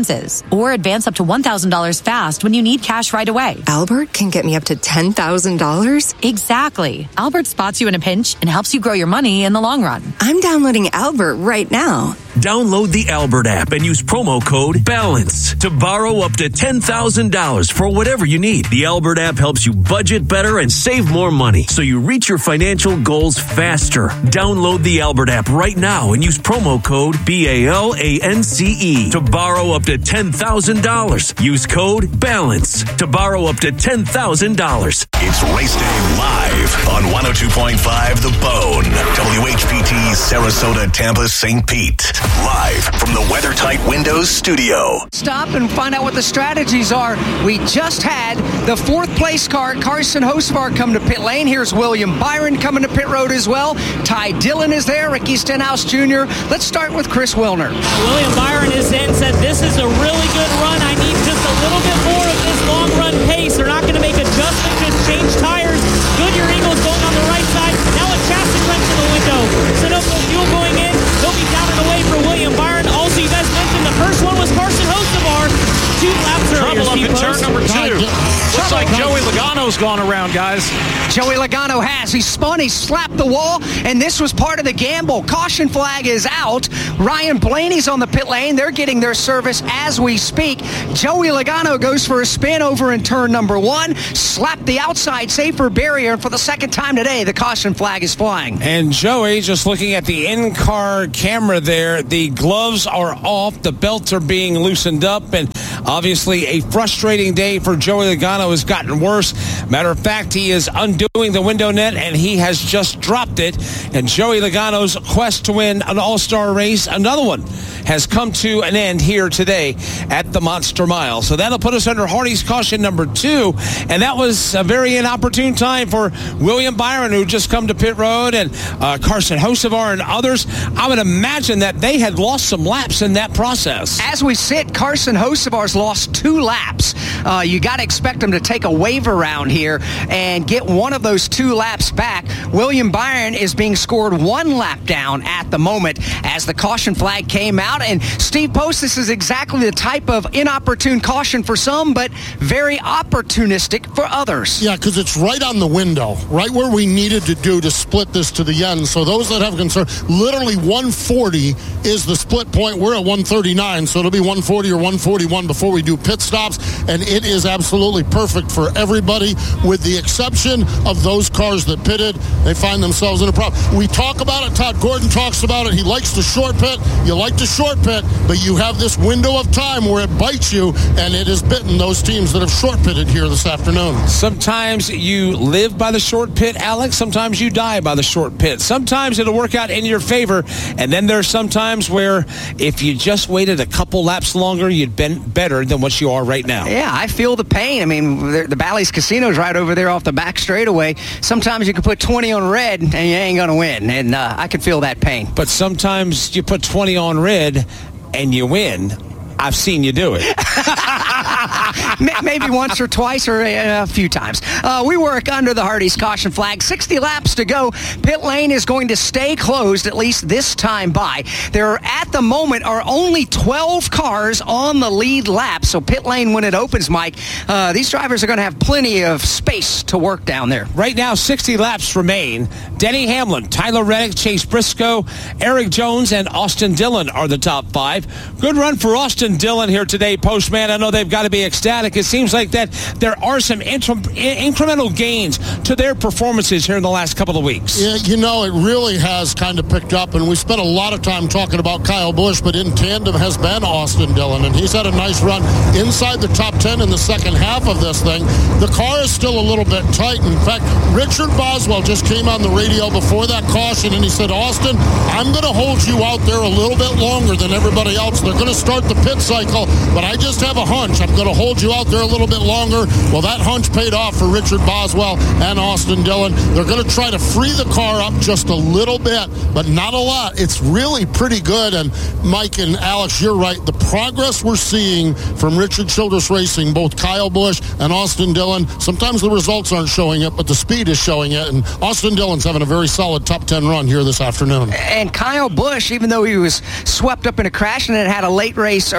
or advance up to $1,000 fast when you need cash right away. Albert can get me up to $10,000? Exactly. Albert spots you in a pinch and helps you grow your money in the long run. I'm downloading Albert right now. Download the Albert app and use promo code BALANCE to borrow up to $10,000 for whatever you need. The Albert app helps you budget better and save more money so you reach your financial goals faster. Download the Albert app right now and use promo code BALANCE to borrow up to $10,000. Use code BALANCE to borrow up to $10,000. It's Race Day live on 102.5 The Bone. WHPT Sarasota, Tampa, St. Pete. Live from the WeatherTight Windows studio. Stop and find out what the strategies are. We just had the fourth place car, Carson Hocevar, come to pit lane. Here's William Byron coming to pit road as well. Ty Dillon is there, Ricky Stenhouse Jr. Let's start with Chris Wilner. William Byron is in, said this is a really good run. I need just a little bit more of this long run pace. They're not going to make adjustments, just change tires. Goodyear Eagles going on the right side. Now a chassis wrench in the window. Sunoco fuel going in. He'll be down and away for William Byron. Also, you guys mentioned the first one was Carson Hocevar. 2 laps earlier. Trouble up in turn number 2. Looks like Joey Logano's gone around, guys. Joey Logano has. He spun, he slapped the wall, and this was part of the gamble. Caution flag is out. Ryan Blaney's on the pit lane. They're getting their service as we speak. Joey Logano goes for a spin over in turn number 1, slapped the outside safer barrier, and for the second time today, the caution flag is flying. And Joey, just looking at the in-car camera there, the gloves are off, the belts are being loosened up, and obviously a frustrating day for Joey Logano has gotten worse. Matter of fact, he is undoing the window net, and he has just dropped it. And Joey Logano's quest to win an all-star race, another one, has come to an end here today at the Monster Mile. So that'll put us under Hardy's caution number 2, and that was a very inopportune time for William Byron, who just come to pit road, and Carson Hocevar and others. I would imagine that they had lost some laps in that process. As we sit, Carson Hocevar's lost 2 laps. You got to expect him to take a wave around here and get one of those 2 laps back. William Byron is being scored 1 lap down at the moment as the caution flag came out. And Steve Post, this is exactly the type of inopportune caution for some, but very opportunistic for others. Yeah, because it's right on the window, right where we needed to do to split this to the end. So those that have concern, literally 140 is the split point. We're at 139, so it'll be 140 or 141 before we do pit stops, and it is absolutely perfect for everybody with the exception of those cars that pitted. They find themselves in a problem. We talk about it. Todd Gordon talks about it. He likes to short pit. You like to short pit, but you have this window of time where it bites you, and it has bitten those teams that have short pitted here this afternoon. Sometimes you live by the short pit, Alex. Sometimes you die by the short pit. Sometimes it'll work out in your favor, and then there's some times where if you just waited a couple laps longer, you'd been better than what you are right now. Yeah, I feel the pain. I mean, the Bally's Casino's right over there off the back straightaway. Sometimes you can put 20 on red and you ain't going to win, and I can feel that pain. But sometimes you put 20 on red and you win. I've seen you do it. Maybe once or twice or a few times. We work under the Hardy's caution flag. 60 laps to go. Pit lane is going to stay closed, at least this time by. There at the moment are only 12 cars on the lead lap. So pit lane, when it opens, Mike, these drivers are going to have plenty of space to work down there. Right now, 60 laps remain. Denny Hamlin, Tyler Reddick, Chase Briscoe, Eric Jones, and Austin Dillon are the top 5. Good run for Austin Dillon here today, Postman. I know they've got to be ecstatic. It seems like that there are some incremental gains to their performances here in the last couple of weeks. Yeah, you know, it really has kind of picked up, and we spent a lot of time talking about Kyle Busch, but in tandem has been Austin Dillon, and he's had a nice run inside the top 10 in the second half of this thing. The car is still a little bit tight. In fact, Richard Boswell just came on the radio before that caution, and he said, Austin, I'm going to hold you out there a little bit longer than everybody else. They're going to start the pit cycle, but I just have a hunch. I'm going to hold you out there a little bit longer. Well, that hunch paid off for Richard Boswell and Austin Dillon. They're going to try to free the car up just a little bit, but not a lot. It's really pretty good, and Mike and Alex, you're right. The progress we're seeing from Richard Childress Racing, both Kyle Busch and Austin Dillon, sometimes the results aren't showing it, but the speed is showing it, and Austin Dillon's having a very solid top 10 run here this afternoon. And Kyle Busch, even though he was swept up in a crash and it had a late race or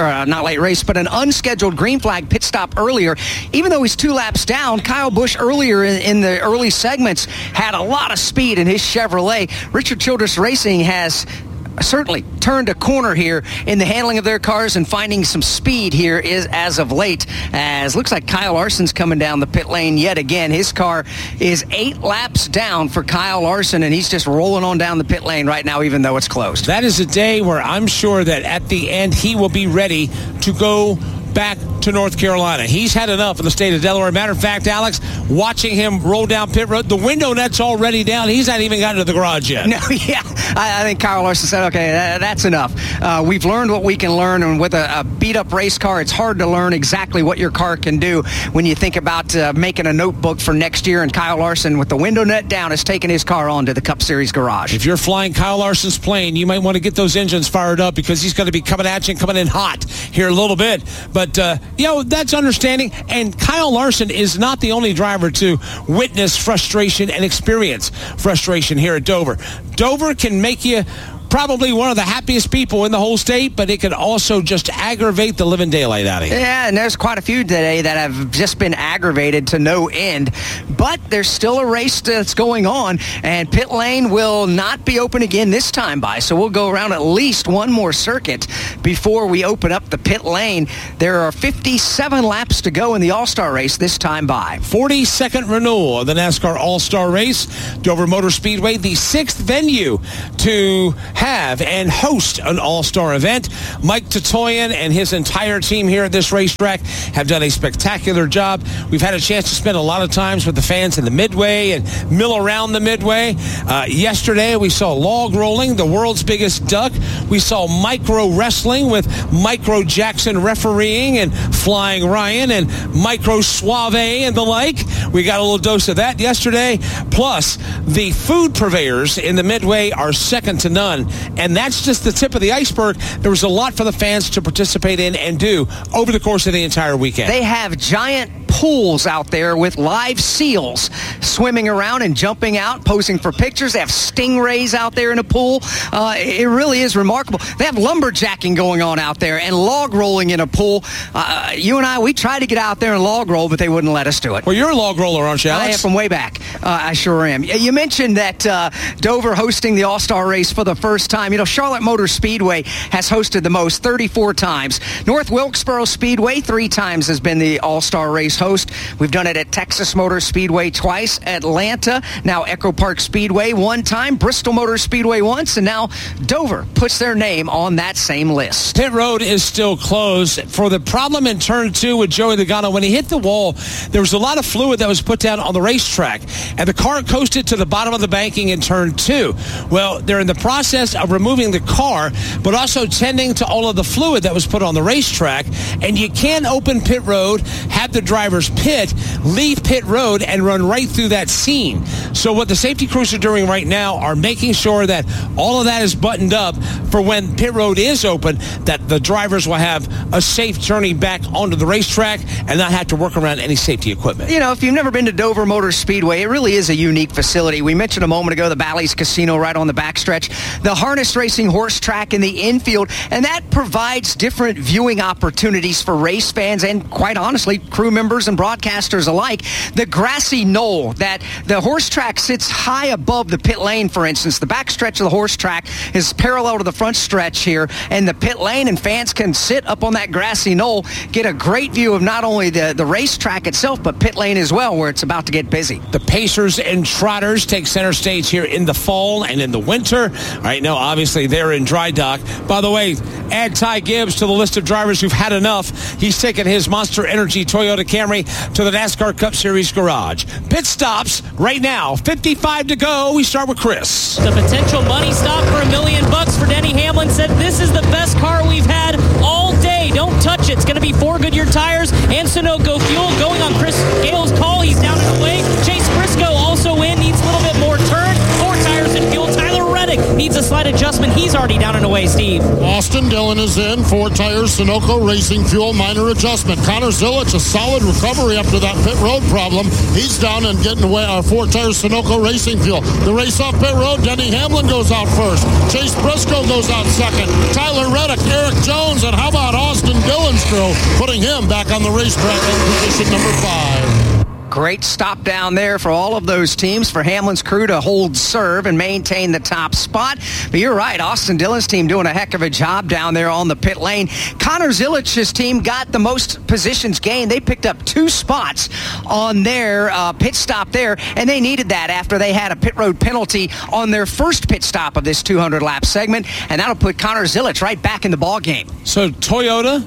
but an unscheduled green flag pit stop earlier. Even though he's 2 laps down, Kyle Busch earlier in the early segments had a lot of speed in his Chevrolet. Richard Childress Racing has certainly turned a corner here in the handling of their cars and finding some speed here as of late, as looks like Kyle Larson's coming down the pit lane yet again. His car is 8 laps down for Kyle Larson, and he's just rolling on down the pit lane right now, even though it's closed. That is a day where I'm sure that at the end he will be ready to go back to North Carolina. He's had enough in the state of Delaware. Matter of fact, Alex, watching him roll down pit road, the window net's already down. He's not even gotten to the garage yet. No, yeah. I think Kyle Larson said, okay, that's enough. We've learned what we can learn, and with a beat-up race car, it's hard to learn exactly what your car can do when you think about making a notebook for next year, and Kyle Larson, with the window net down, has taken his car on to the Cup Series garage. If you're flying Kyle Larson's plane, you might want to get those engines fired up because he's going to be coming at you and coming in hot here a little bit. But, that's understanding. And Kyle Larson is not the only driver to witness frustration and experience frustration here at Dover. Dover can make you probably one of the happiest people in the whole state, but it could also just aggravate the living daylight out of you. Yeah, and there's quite a few today that have just been aggravated to no end. But there's still a race that's going on, and pit lane will not be open again this time by. So we'll go around at least one more circuit before we open up the pit lane. There are 57 laps to go in the All-Star race this time by. 42nd renewal of the NASCAR All-Star race. Dover Motor Speedway, the 6th venue to have and host an all-star event. Mike Tatoyan and his entire team here at this racetrack have done a spectacular job. We've had a chance to spend a lot of times with the fans in the Midway and mill around the Midway. Yesterday we saw log rolling, the world's biggest duck. We saw micro wrestling with Micro Jackson refereeing and Flying Ryan and Micro Suave and the like. We got a little dose of that yesterday. Plus, the food purveyors in the Midway are second to none. And that's just the tip of the iceberg. There was a lot for the fans to participate in and do over the course of the entire weekend. They have giant pools out there with live seals swimming around and jumping out, posing for pictures. They have stingrays out there in a pool. It really is remarkable. They have lumberjacking going on out there and log rolling in a pool. You and I, we tried to get out there and log roll, but they wouldn't let us do it. Well, you're a log roller, aren't you, Alex? I am from way back. I sure am. You mentioned that Dover hosting the All-Star race for the first time. Charlotte Motor Speedway has hosted the most, 34 times. North Wilkesboro Speedway 3 times has been the All-Star race host. We've done it at Texas Motor Speedway twice, Atlanta, now Echo Park Speedway 1 time, Bristol Motor Speedway once, and now Dover puts their name on that same list. Pit road is still closed for the problem in turn 2 with Joey Logano. When he hit the wall, there was a lot of fluid that was put down on the racetrack, and the car coasted to the bottom of the banking in turn 2. Well, they're in the process of removing the car, but also tending to all of the fluid that was put on the racetrack. And you can't open pit road, have the drivers pit, leave pit road, and run right through that scene. So what the safety crews are doing right now are making sure that all of that is buttoned up for when pit road is open, that the drivers will have a safe journey back onto the racetrack and not have to work around any safety equipment. If you've never been to Dover Motor Speedway, it really is a unique facility. We mentioned a moment ago the Bally's Casino right on the backstretch, the harness racing horse track in the infield, and that provides different viewing opportunities for race fans and, quite honestly, crew members and broadcasters alike. The grassy knoll, that the horse track sits high above the pit lane, for instance. The backstretch of the horse track is parallel to the front stretch here, and the pit lane, and fans can sit up on that grassy knoll, get a great view of not only the racetrack itself, but pit lane as well, where it's about to get busy. The Pacers and Trotters take center stage here in the fall and in the winter. Right now, obviously, they're in dry dock. By the way, add Ty Gibbs to the list of drivers who've had enough. He's taken his Monster Energy Toyota Camry to the NASCAR Cup Series garage. Pit stops right now. 55 to go. We start with Chris. The potential money stop for $1 million for Denny Hamlin said this is the best car we've had all day. Don't touch it. It's going to be 4 Goodyear tires and Sunoco fuel. Going on Chris Gale's call. He's down and away. Chase Briscoe also in. Needs a little bit more turn. 4 tires and fuel. Tyler Reddick needs a side-by-side adjustment. He's already down and away, Steve. Austin Dillon is in. 4 tires, Sunoco Racing Fuel, minor adjustment. Connor Zilich, a solid recovery after that pit road problem. He's down and getting away. 4 tires, Sunoco Racing Fuel. The race off pit road, Denny Hamlin goes out first. Chase Briscoe goes out second. Tyler Reddick, Eric Jones, and how about Austin Dillon's crew, putting him back on the racetrack in position number 5. Great stop down there for all of those teams, for Hamlin's crew to hold serve and maintain the top spot. But you're right, Austin Dillon's team doing a heck of a job down there on the pit lane. Connor Zilich's team got the most positions gained. They picked up 2 spots on their pit stop there, and they needed that after they had a pit road penalty on their first pit stop of this 200-lap segment, and that'll put Connor Zilich right back in the ball game. So Toyota.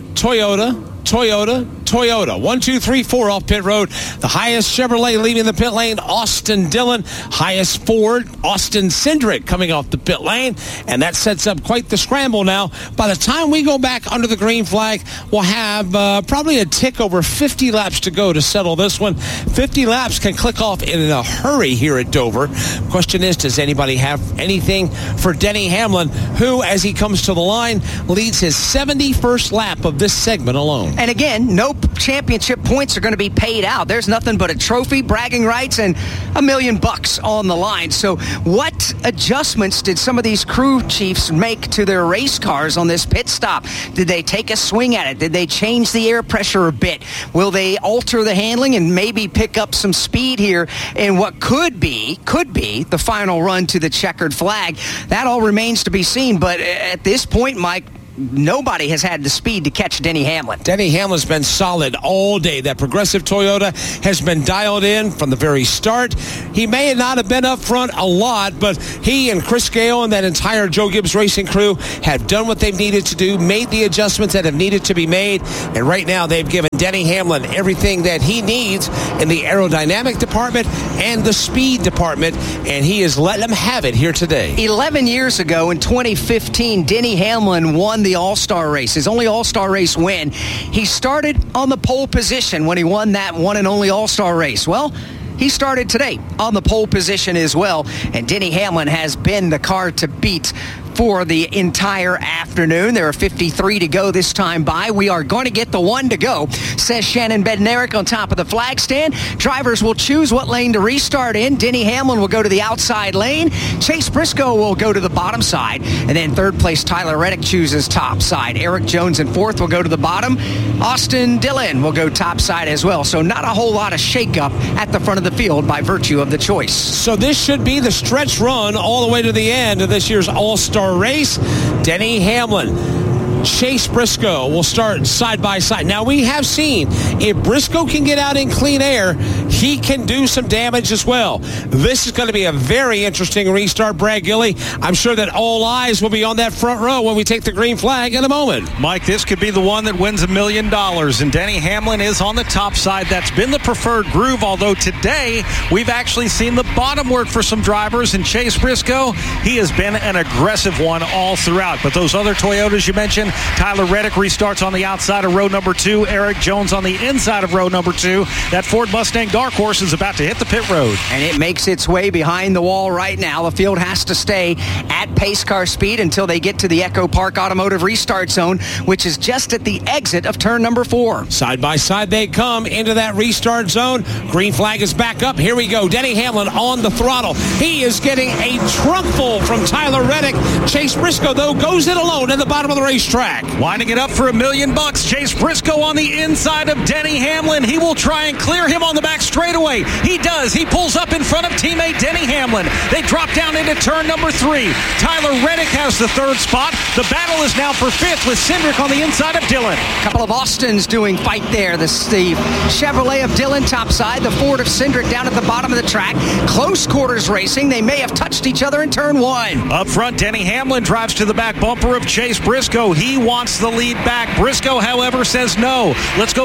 1, 2, 3, 4 off pit road. The highest Chevrolet leaving the pit lane, Austin Dillon. Highest Ford, Austin Cindric coming off the pit lane. And that sets up quite the scramble now. By the time we go back under the green flag, we'll have probably a tick over 50 laps to go to settle this one. 50 laps can click off in a hurry here at Dover. Question is, does anybody have anything for Denny Hamlin, who, as he comes to the line, leads his 71st lap of this segment alone? And again, no championship points are going to be paid out. There's nothing but a trophy, bragging rights, and $1 million on the line. So what adjustments did some of these crew chiefs make to their race cars on this pit stop? Did they take a swing at it? Did they change the air pressure a bit? Will they alter the handling and maybe pick up some speed here in what could be the final run to the checkered flag? That all remains to be seen. But at this point, Mike, nobody has had the speed to catch Denny Hamlin. Denny Hamlin's been solid all day. That Progressive Toyota has been dialed in from the very start. He may not have been up front a lot, but he and Chris Gale and that entire Joe Gibbs Racing crew have done what they've needed to do, made the adjustments that have needed to be made, and right now they've given Denny Hamlin everything that he needs in the aerodynamic department and the speed department, and he is letting them have it here today. 11 years ago in 2015, Denny Hamlin won the All-Star race, his only All-Star race win. He started on the pole position when he won that one and only All-Star race. Well, he started today on the pole position as well, and Denny Hamlin has been the car to beat for the entire afternoon. There are 53 to go this time by. We are going to get the 1 to go, says Shannon Bednarik on top of the flag stand. Drivers will choose what lane to restart in. Denny Hamlin will go to the outside lane. Chase Briscoe will go to the bottom side. And then third place, Tyler Reddick chooses top side. Eric Jones in fourth will go to the bottom. Austin Dillon will go top side as well. So not a whole lot of shakeup at the front of the field by virtue of the choice. So this should be the stretch run all the way to the end of this year's All-Star race. Denny Hamlin, Chase Briscoe will start side by side. Now, we have seen if Briscoe can get out in clean air, he can do some damage as well. This is going to be a very interesting restart, Brad Gilly. I'm sure that all eyes will be on that front row when we take the green flag in a moment. Mike, this could be the one that wins $1 million, and Denny Hamlin is on the top side. That's been the preferred groove, although today we've actually seen the bottom work for some drivers, and Chase Briscoe, he has been an aggressive one all throughout. But those other Toyotas you mentioned, Tyler Reddick restarts on the outside of row number 2. Eric Jones on the inside of row number 2. That Ford Mustang Dark Horse is about to hit the pit road. And it makes its way behind the wall right now. The field has to stay at pace car speed until they get to the Echo Park Automotive Restart Zone, which is just at the exit of turn number 4. Side by side they come into that restart zone. Green flag is back up. Here we go. Denny Hamlin on the throttle. He is getting a trunk full from Tyler Reddick. Chase Briscoe, though, goes it alone at the bottom of the racetrack. Winding it up for $1 million. Chase Briscoe on the inside of Denny Hamlin. He will try and clear him on the back straightaway. He does. He pulls up in front of teammate Denny Hamlin. They drop down into turn number 3. Tyler Reddick has the third spot. The battle is now for 5th with Cindric on the inside of Dillon. A couple of Austins doing fight there. The Chevrolet of Dillon topside, the Ford of Cindric down at the bottom of the track. Close quarters racing. They may have touched each other in turn 1. Up front, Denny Hamlin drives to the back bumper of Chase Briscoe. He wants the lead back. Briscoe, however, says no. Let's go back to the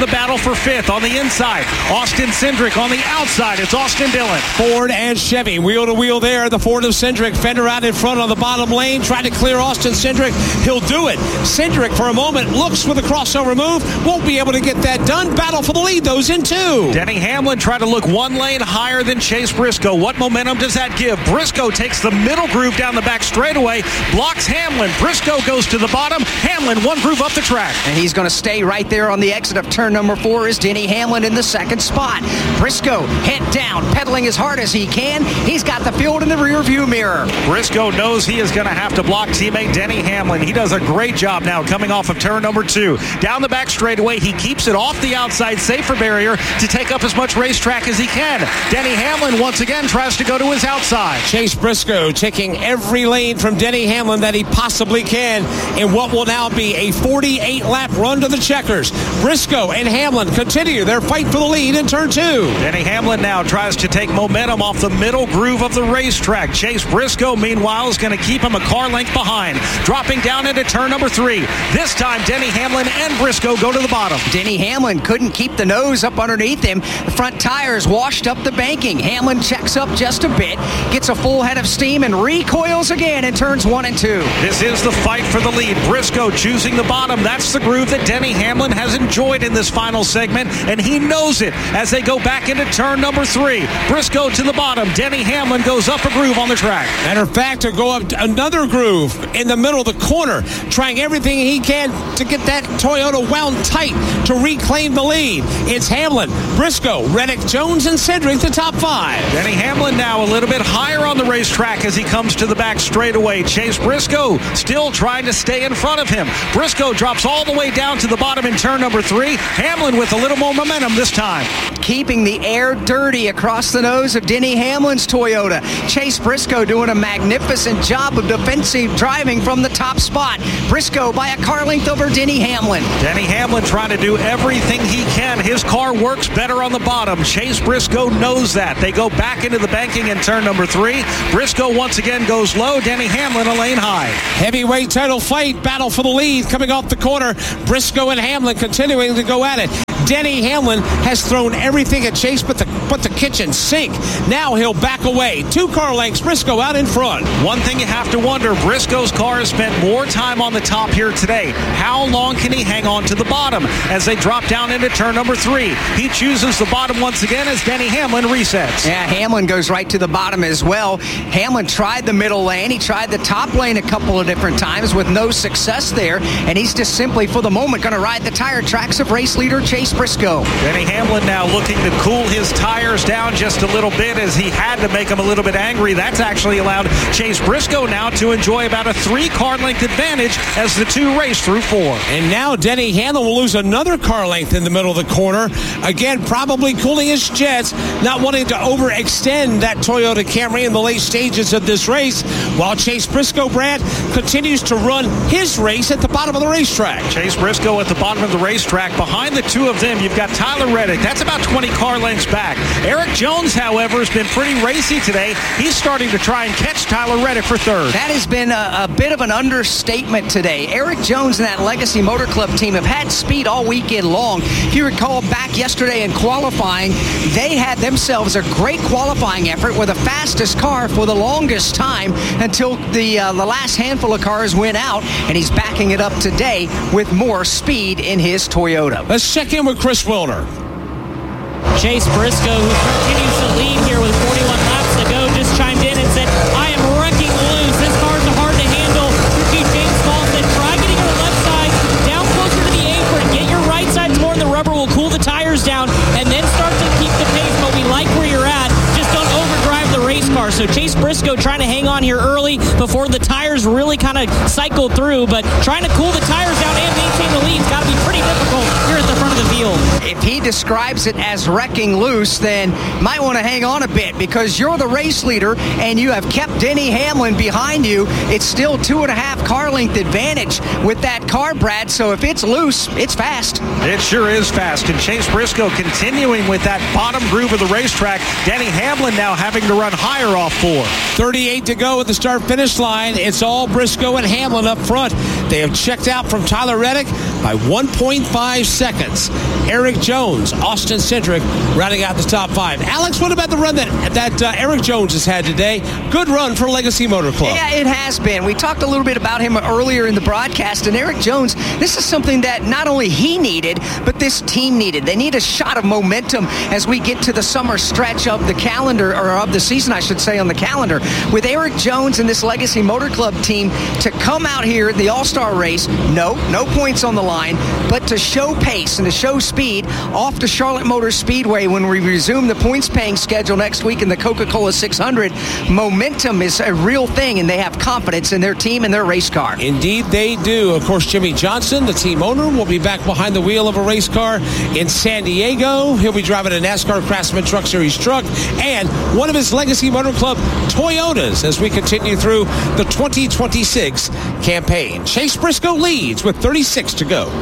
the battle for fifth. On the inside, Austin Cindric. On the outside, it's Austin Dillon. Ford and Chevy, wheel to wheel there. The Ford of Cindric, fender out in front on the bottom lane, trying to clear Austin Cindric. He'll do it. Cindric, for a moment, looks for the crossover move. Won't be able to get that done. Battle for the lead, those in two. Denny Hamlin tried to look one lane higher than Chase Briscoe. What momentum does that give? Briscoe takes the middle groove down the back straightaway, blocks Hamlin. Briscoe goes to the bottom. Hamlin one groove up the track. And he's going to stay right there on the exit of turn number 4 is Denny Hamlin in the second spot. Briscoe head down, pedaling as hard as he can. He's got the field in the rear view mirror. Briscoe knows he is going to have to block teammate Denny Hamlin. He does a great job now coming off of turn number 2. Down the back straightaway, he keeps it off the outside safer barrier to take up as much racetrack as he can. Denny Hamlin once again tries to go to his outside. Chase Briscoe taking every lane from Denny Hamlin that he possibly can in what will now be a 48-lap run to the checkers. Briscoe and Hamlin continue their fight for the lead in turn 2. Denny Hamlin now tries to take momentum off the middle groove of the racetrack. Chase Briscoe, meanwhile, is going to keep him a car length behind. Dropping down into turn number 3. This time, Denny Hamlin and Briscoe go to the bottom. Denny Hamlin couldn't keep the nose up underneath him. The front tires washed up the banking. Hamlin checks up just a bit, gets a full head of steam, and recoils again in turns 1 and 2. This is the fight for the lead. Briscoe choosing the bottom. That's the groove that Denny Hamlin has enjoyed in this final segment, and he knows it as they go back into turn number 3. Briscoe to the bottom. Denny Hamlin goes up a groove on the track. Matter of fact, to go up another groove in the middle of the corner, trying everything he can to get that Toyota wound tight to reclaim the lead. It's Hamlin, Briscoe, Reddick, Jones, and Cindric, the top 5. Denny Hamlin now a little bit higher on the racetrack as he comes to the back straightaway. Chase Briscoe still trying to stay in front of him. Briscoe drops all the way down to the bottom in turn number 3. Hamlin with a little more momentum this time. Keeping the air dirty across the nose of Denny Hamlin's Toyota. Chase Briscoe doing a magnificent job of defensive driving from the top spot. Briscoe by a car length over Denny Hamlin. Denny Hamlin trying to do everything he can. His car works better on the bottom. Chase Briscoe knows that. They go back into the banking in turn number 3. Briscoe once again goes low. Denny Hamlin a lane high. Heavyweight title fight, battle for the lead coming off the corner. Briscoe and Hamlin continuing to go at it. Denny Hamlin has thrown everything at Chase but the kitchen sink. Now he'll back away. 2 car lengths, Briscoe out in front. One thing you have to wonder, Briscoe's car has spent more time on the top here today. How long can he hang on to the bottom as they drop down into turn number 3? He chooses the bottom once again as Denny Hamlin resets. Yeah, Hamlin goes right to the bottom as well. Hamlin tried the middle lane. He tried the top lane a couple of different times with no success there, and he's just simply, for the moment, going to ride the tire tracks of race leader Chase Briscoe. Denny Hamlin now looking to cool his tires down just a little bit as he had to make him a little bit angry. That's actually allowed Chase Briscoe now to enjoy about a 3-car length advantage as the 2 race through 4. And now Denny Hamlin will lose another car length in the middle of the corner. Again, probably cooling his jets, not wanting to overextend that Toyota Camry in the late stages of this race, while Chase Briscoe, Brad, continues to run his race at the bottom of the racetrack. Chase Briscoe at the bottom of the racetrack. Behind the 2 of them, you've got Tyler Reddick. That's about 20 car lengths back. Eric Jones, however, has been pretty racy today. He's starting to try and catch Tyler Reddick for 3rd. That has been a bit of an understatement today. Eric Jones and that Legacy Motor Club team have had speed all weekend long. If you recall back yesterday in qualifying, they had themselves a great qualifying effort with the fastest car for the longest time until the last handful of cars went out, and he's backing it up today with more speed in his Toyota. Let's check in with Chris Wilner. Chase Briscoe, who continues to lead here with 41 laps to go, just chimed in and said, I am wrecking loose. This car's hard to handle. Rookie James Ball said, try getting your left side down closer to the apron. Get your right side more in the rubber. We'll cool the tires down and then start to keep the pace. But we like where you're at. Just don't overdrive the race car. So Chase Briscoe trying to hang on here early before the tires really kind of cycle through. But trying to cool the tires down and maintain the lead has got to be pretty difficult here at the front of the field. If he describes it as wrecking loose, then might want to hang on a bit because you're the race leader and you have kept Denny Hamlin behind you. It's still 2.5 car length advantage with that car, Brad. So if it's loose, it's fast. It sure is fast. And Chase Briscoe continuing with that bottom groove of the racetrack. Denny Hamlin now having to run higher off 4. 38 to go at the start-finish line. It's all Briscoe and Hamlin up front. They have checked out from Tyler Reddick. by 1.5 seconds. Eric Jones, Austin Cindric rounding out the top 5. Alex, what about the run that Eric Jones has had today? Good run for Legacy Motor Club. Yeah, it has been. We talked a little bit about him earlier in the broadcast, and Eric Jones, this is something that not only he needed, but this team needed. They need a shot of momentum as we get to the summer stretch of the calendar, or of the season, I should say, on the calendar. With Eric Jones and this Legacy Motor Club team to come out here at the All-Star race, no points on the line, but to show pace and to show speed off to Charlotte Motor Speedway when we resume the points-paying schedule next week in the Coca-Cola 600. Momentum is a real thing, and they have confidence in their team and their race car. Indeed, they do. Of course, Jimmy Johnson, the team owner, will be back behind the wheel of a race car in San Diego. He'll be driving a NASCAR Craftsman Truck Series truck and one of his Legacy Motor Club Toyotas as we continue through the 2026 campaign. Chase Briscoe leads with 36 to go.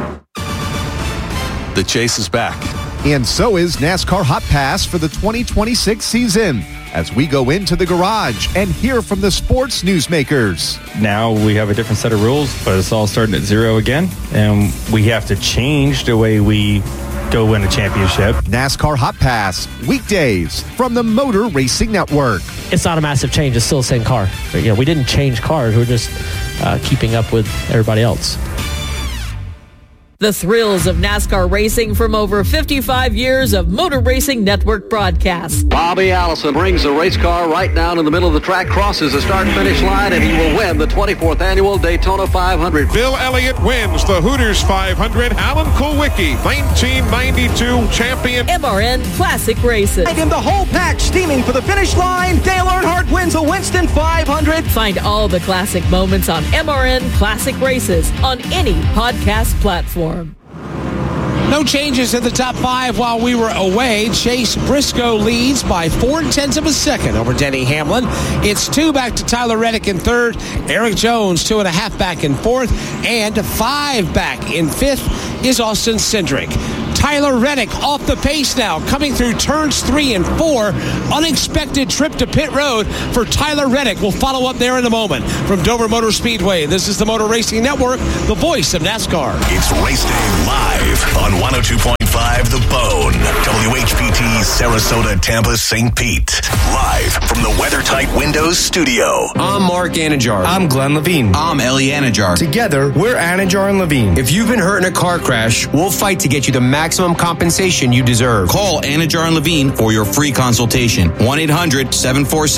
The chase is back. And so is NASCAR Hot Pass for the 2026 season, as we go into the garage and hear from the sports newsmakers. Now we have a different set of rules, but it's all starting at zero again, and we have to change the way we go win a championship. NASCAR Hot Pass, weekdays from the Motor Racing Network. It's not a massive change. It's still the same car. But, we didn't change cars. We're just keeping up with everybody else. The thrills of NASCAR racing from over 55 years of Motor Racing Network broadcasts. Bobby Allison brings the race car right down in the middle of the track, crosses the start-finish line, and he will win the 24th annual Daytona 500. Bill Elliott wins the Hooters 500. Alan Kulwicki, 1992 champion. MRN Classic Races. And in the whole pack steaming for the finish line, Dale Earnhardt wins a Winston 500. Find all the classic moments on MRN Classic Races on any podcast platform. No changes in the top 5 while we were away. Chase Briscoe leads by 0.4 seconds over Denny Hamlin. It's 2 back to Tyler Reddick in 3rd. Eric Jones 2.5 back in 4th. And 5 back in 5th is Austin Cindric. Tyler Reddick off the pace now, coming through turns 3 and 4. Unexpected trip to pit road for Tyler Reddick. We'll follow up there in a moment. From Dover Motor Speedway, this is the Motor Racing Network, the voice of NASCAR. It's Race Day live on 102.5 The Bone. WHPT, Sarasota, Tampa, St. Pete. Live from the WeatherTight Windows studio. I'm Mark Anajar. I'm Glenn Levine. I'm Ellie Anajar. Together, we're Anajar and Levine. If you've been hurt in a car crash, we'll fight to get you the maximum compensation you deserve. Call Anajar and Levine for your free consultation.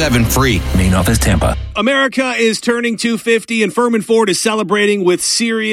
1-800-747-FREE. Main office, Tampa. America is turning 250, and Furman Ford is celebrating with serious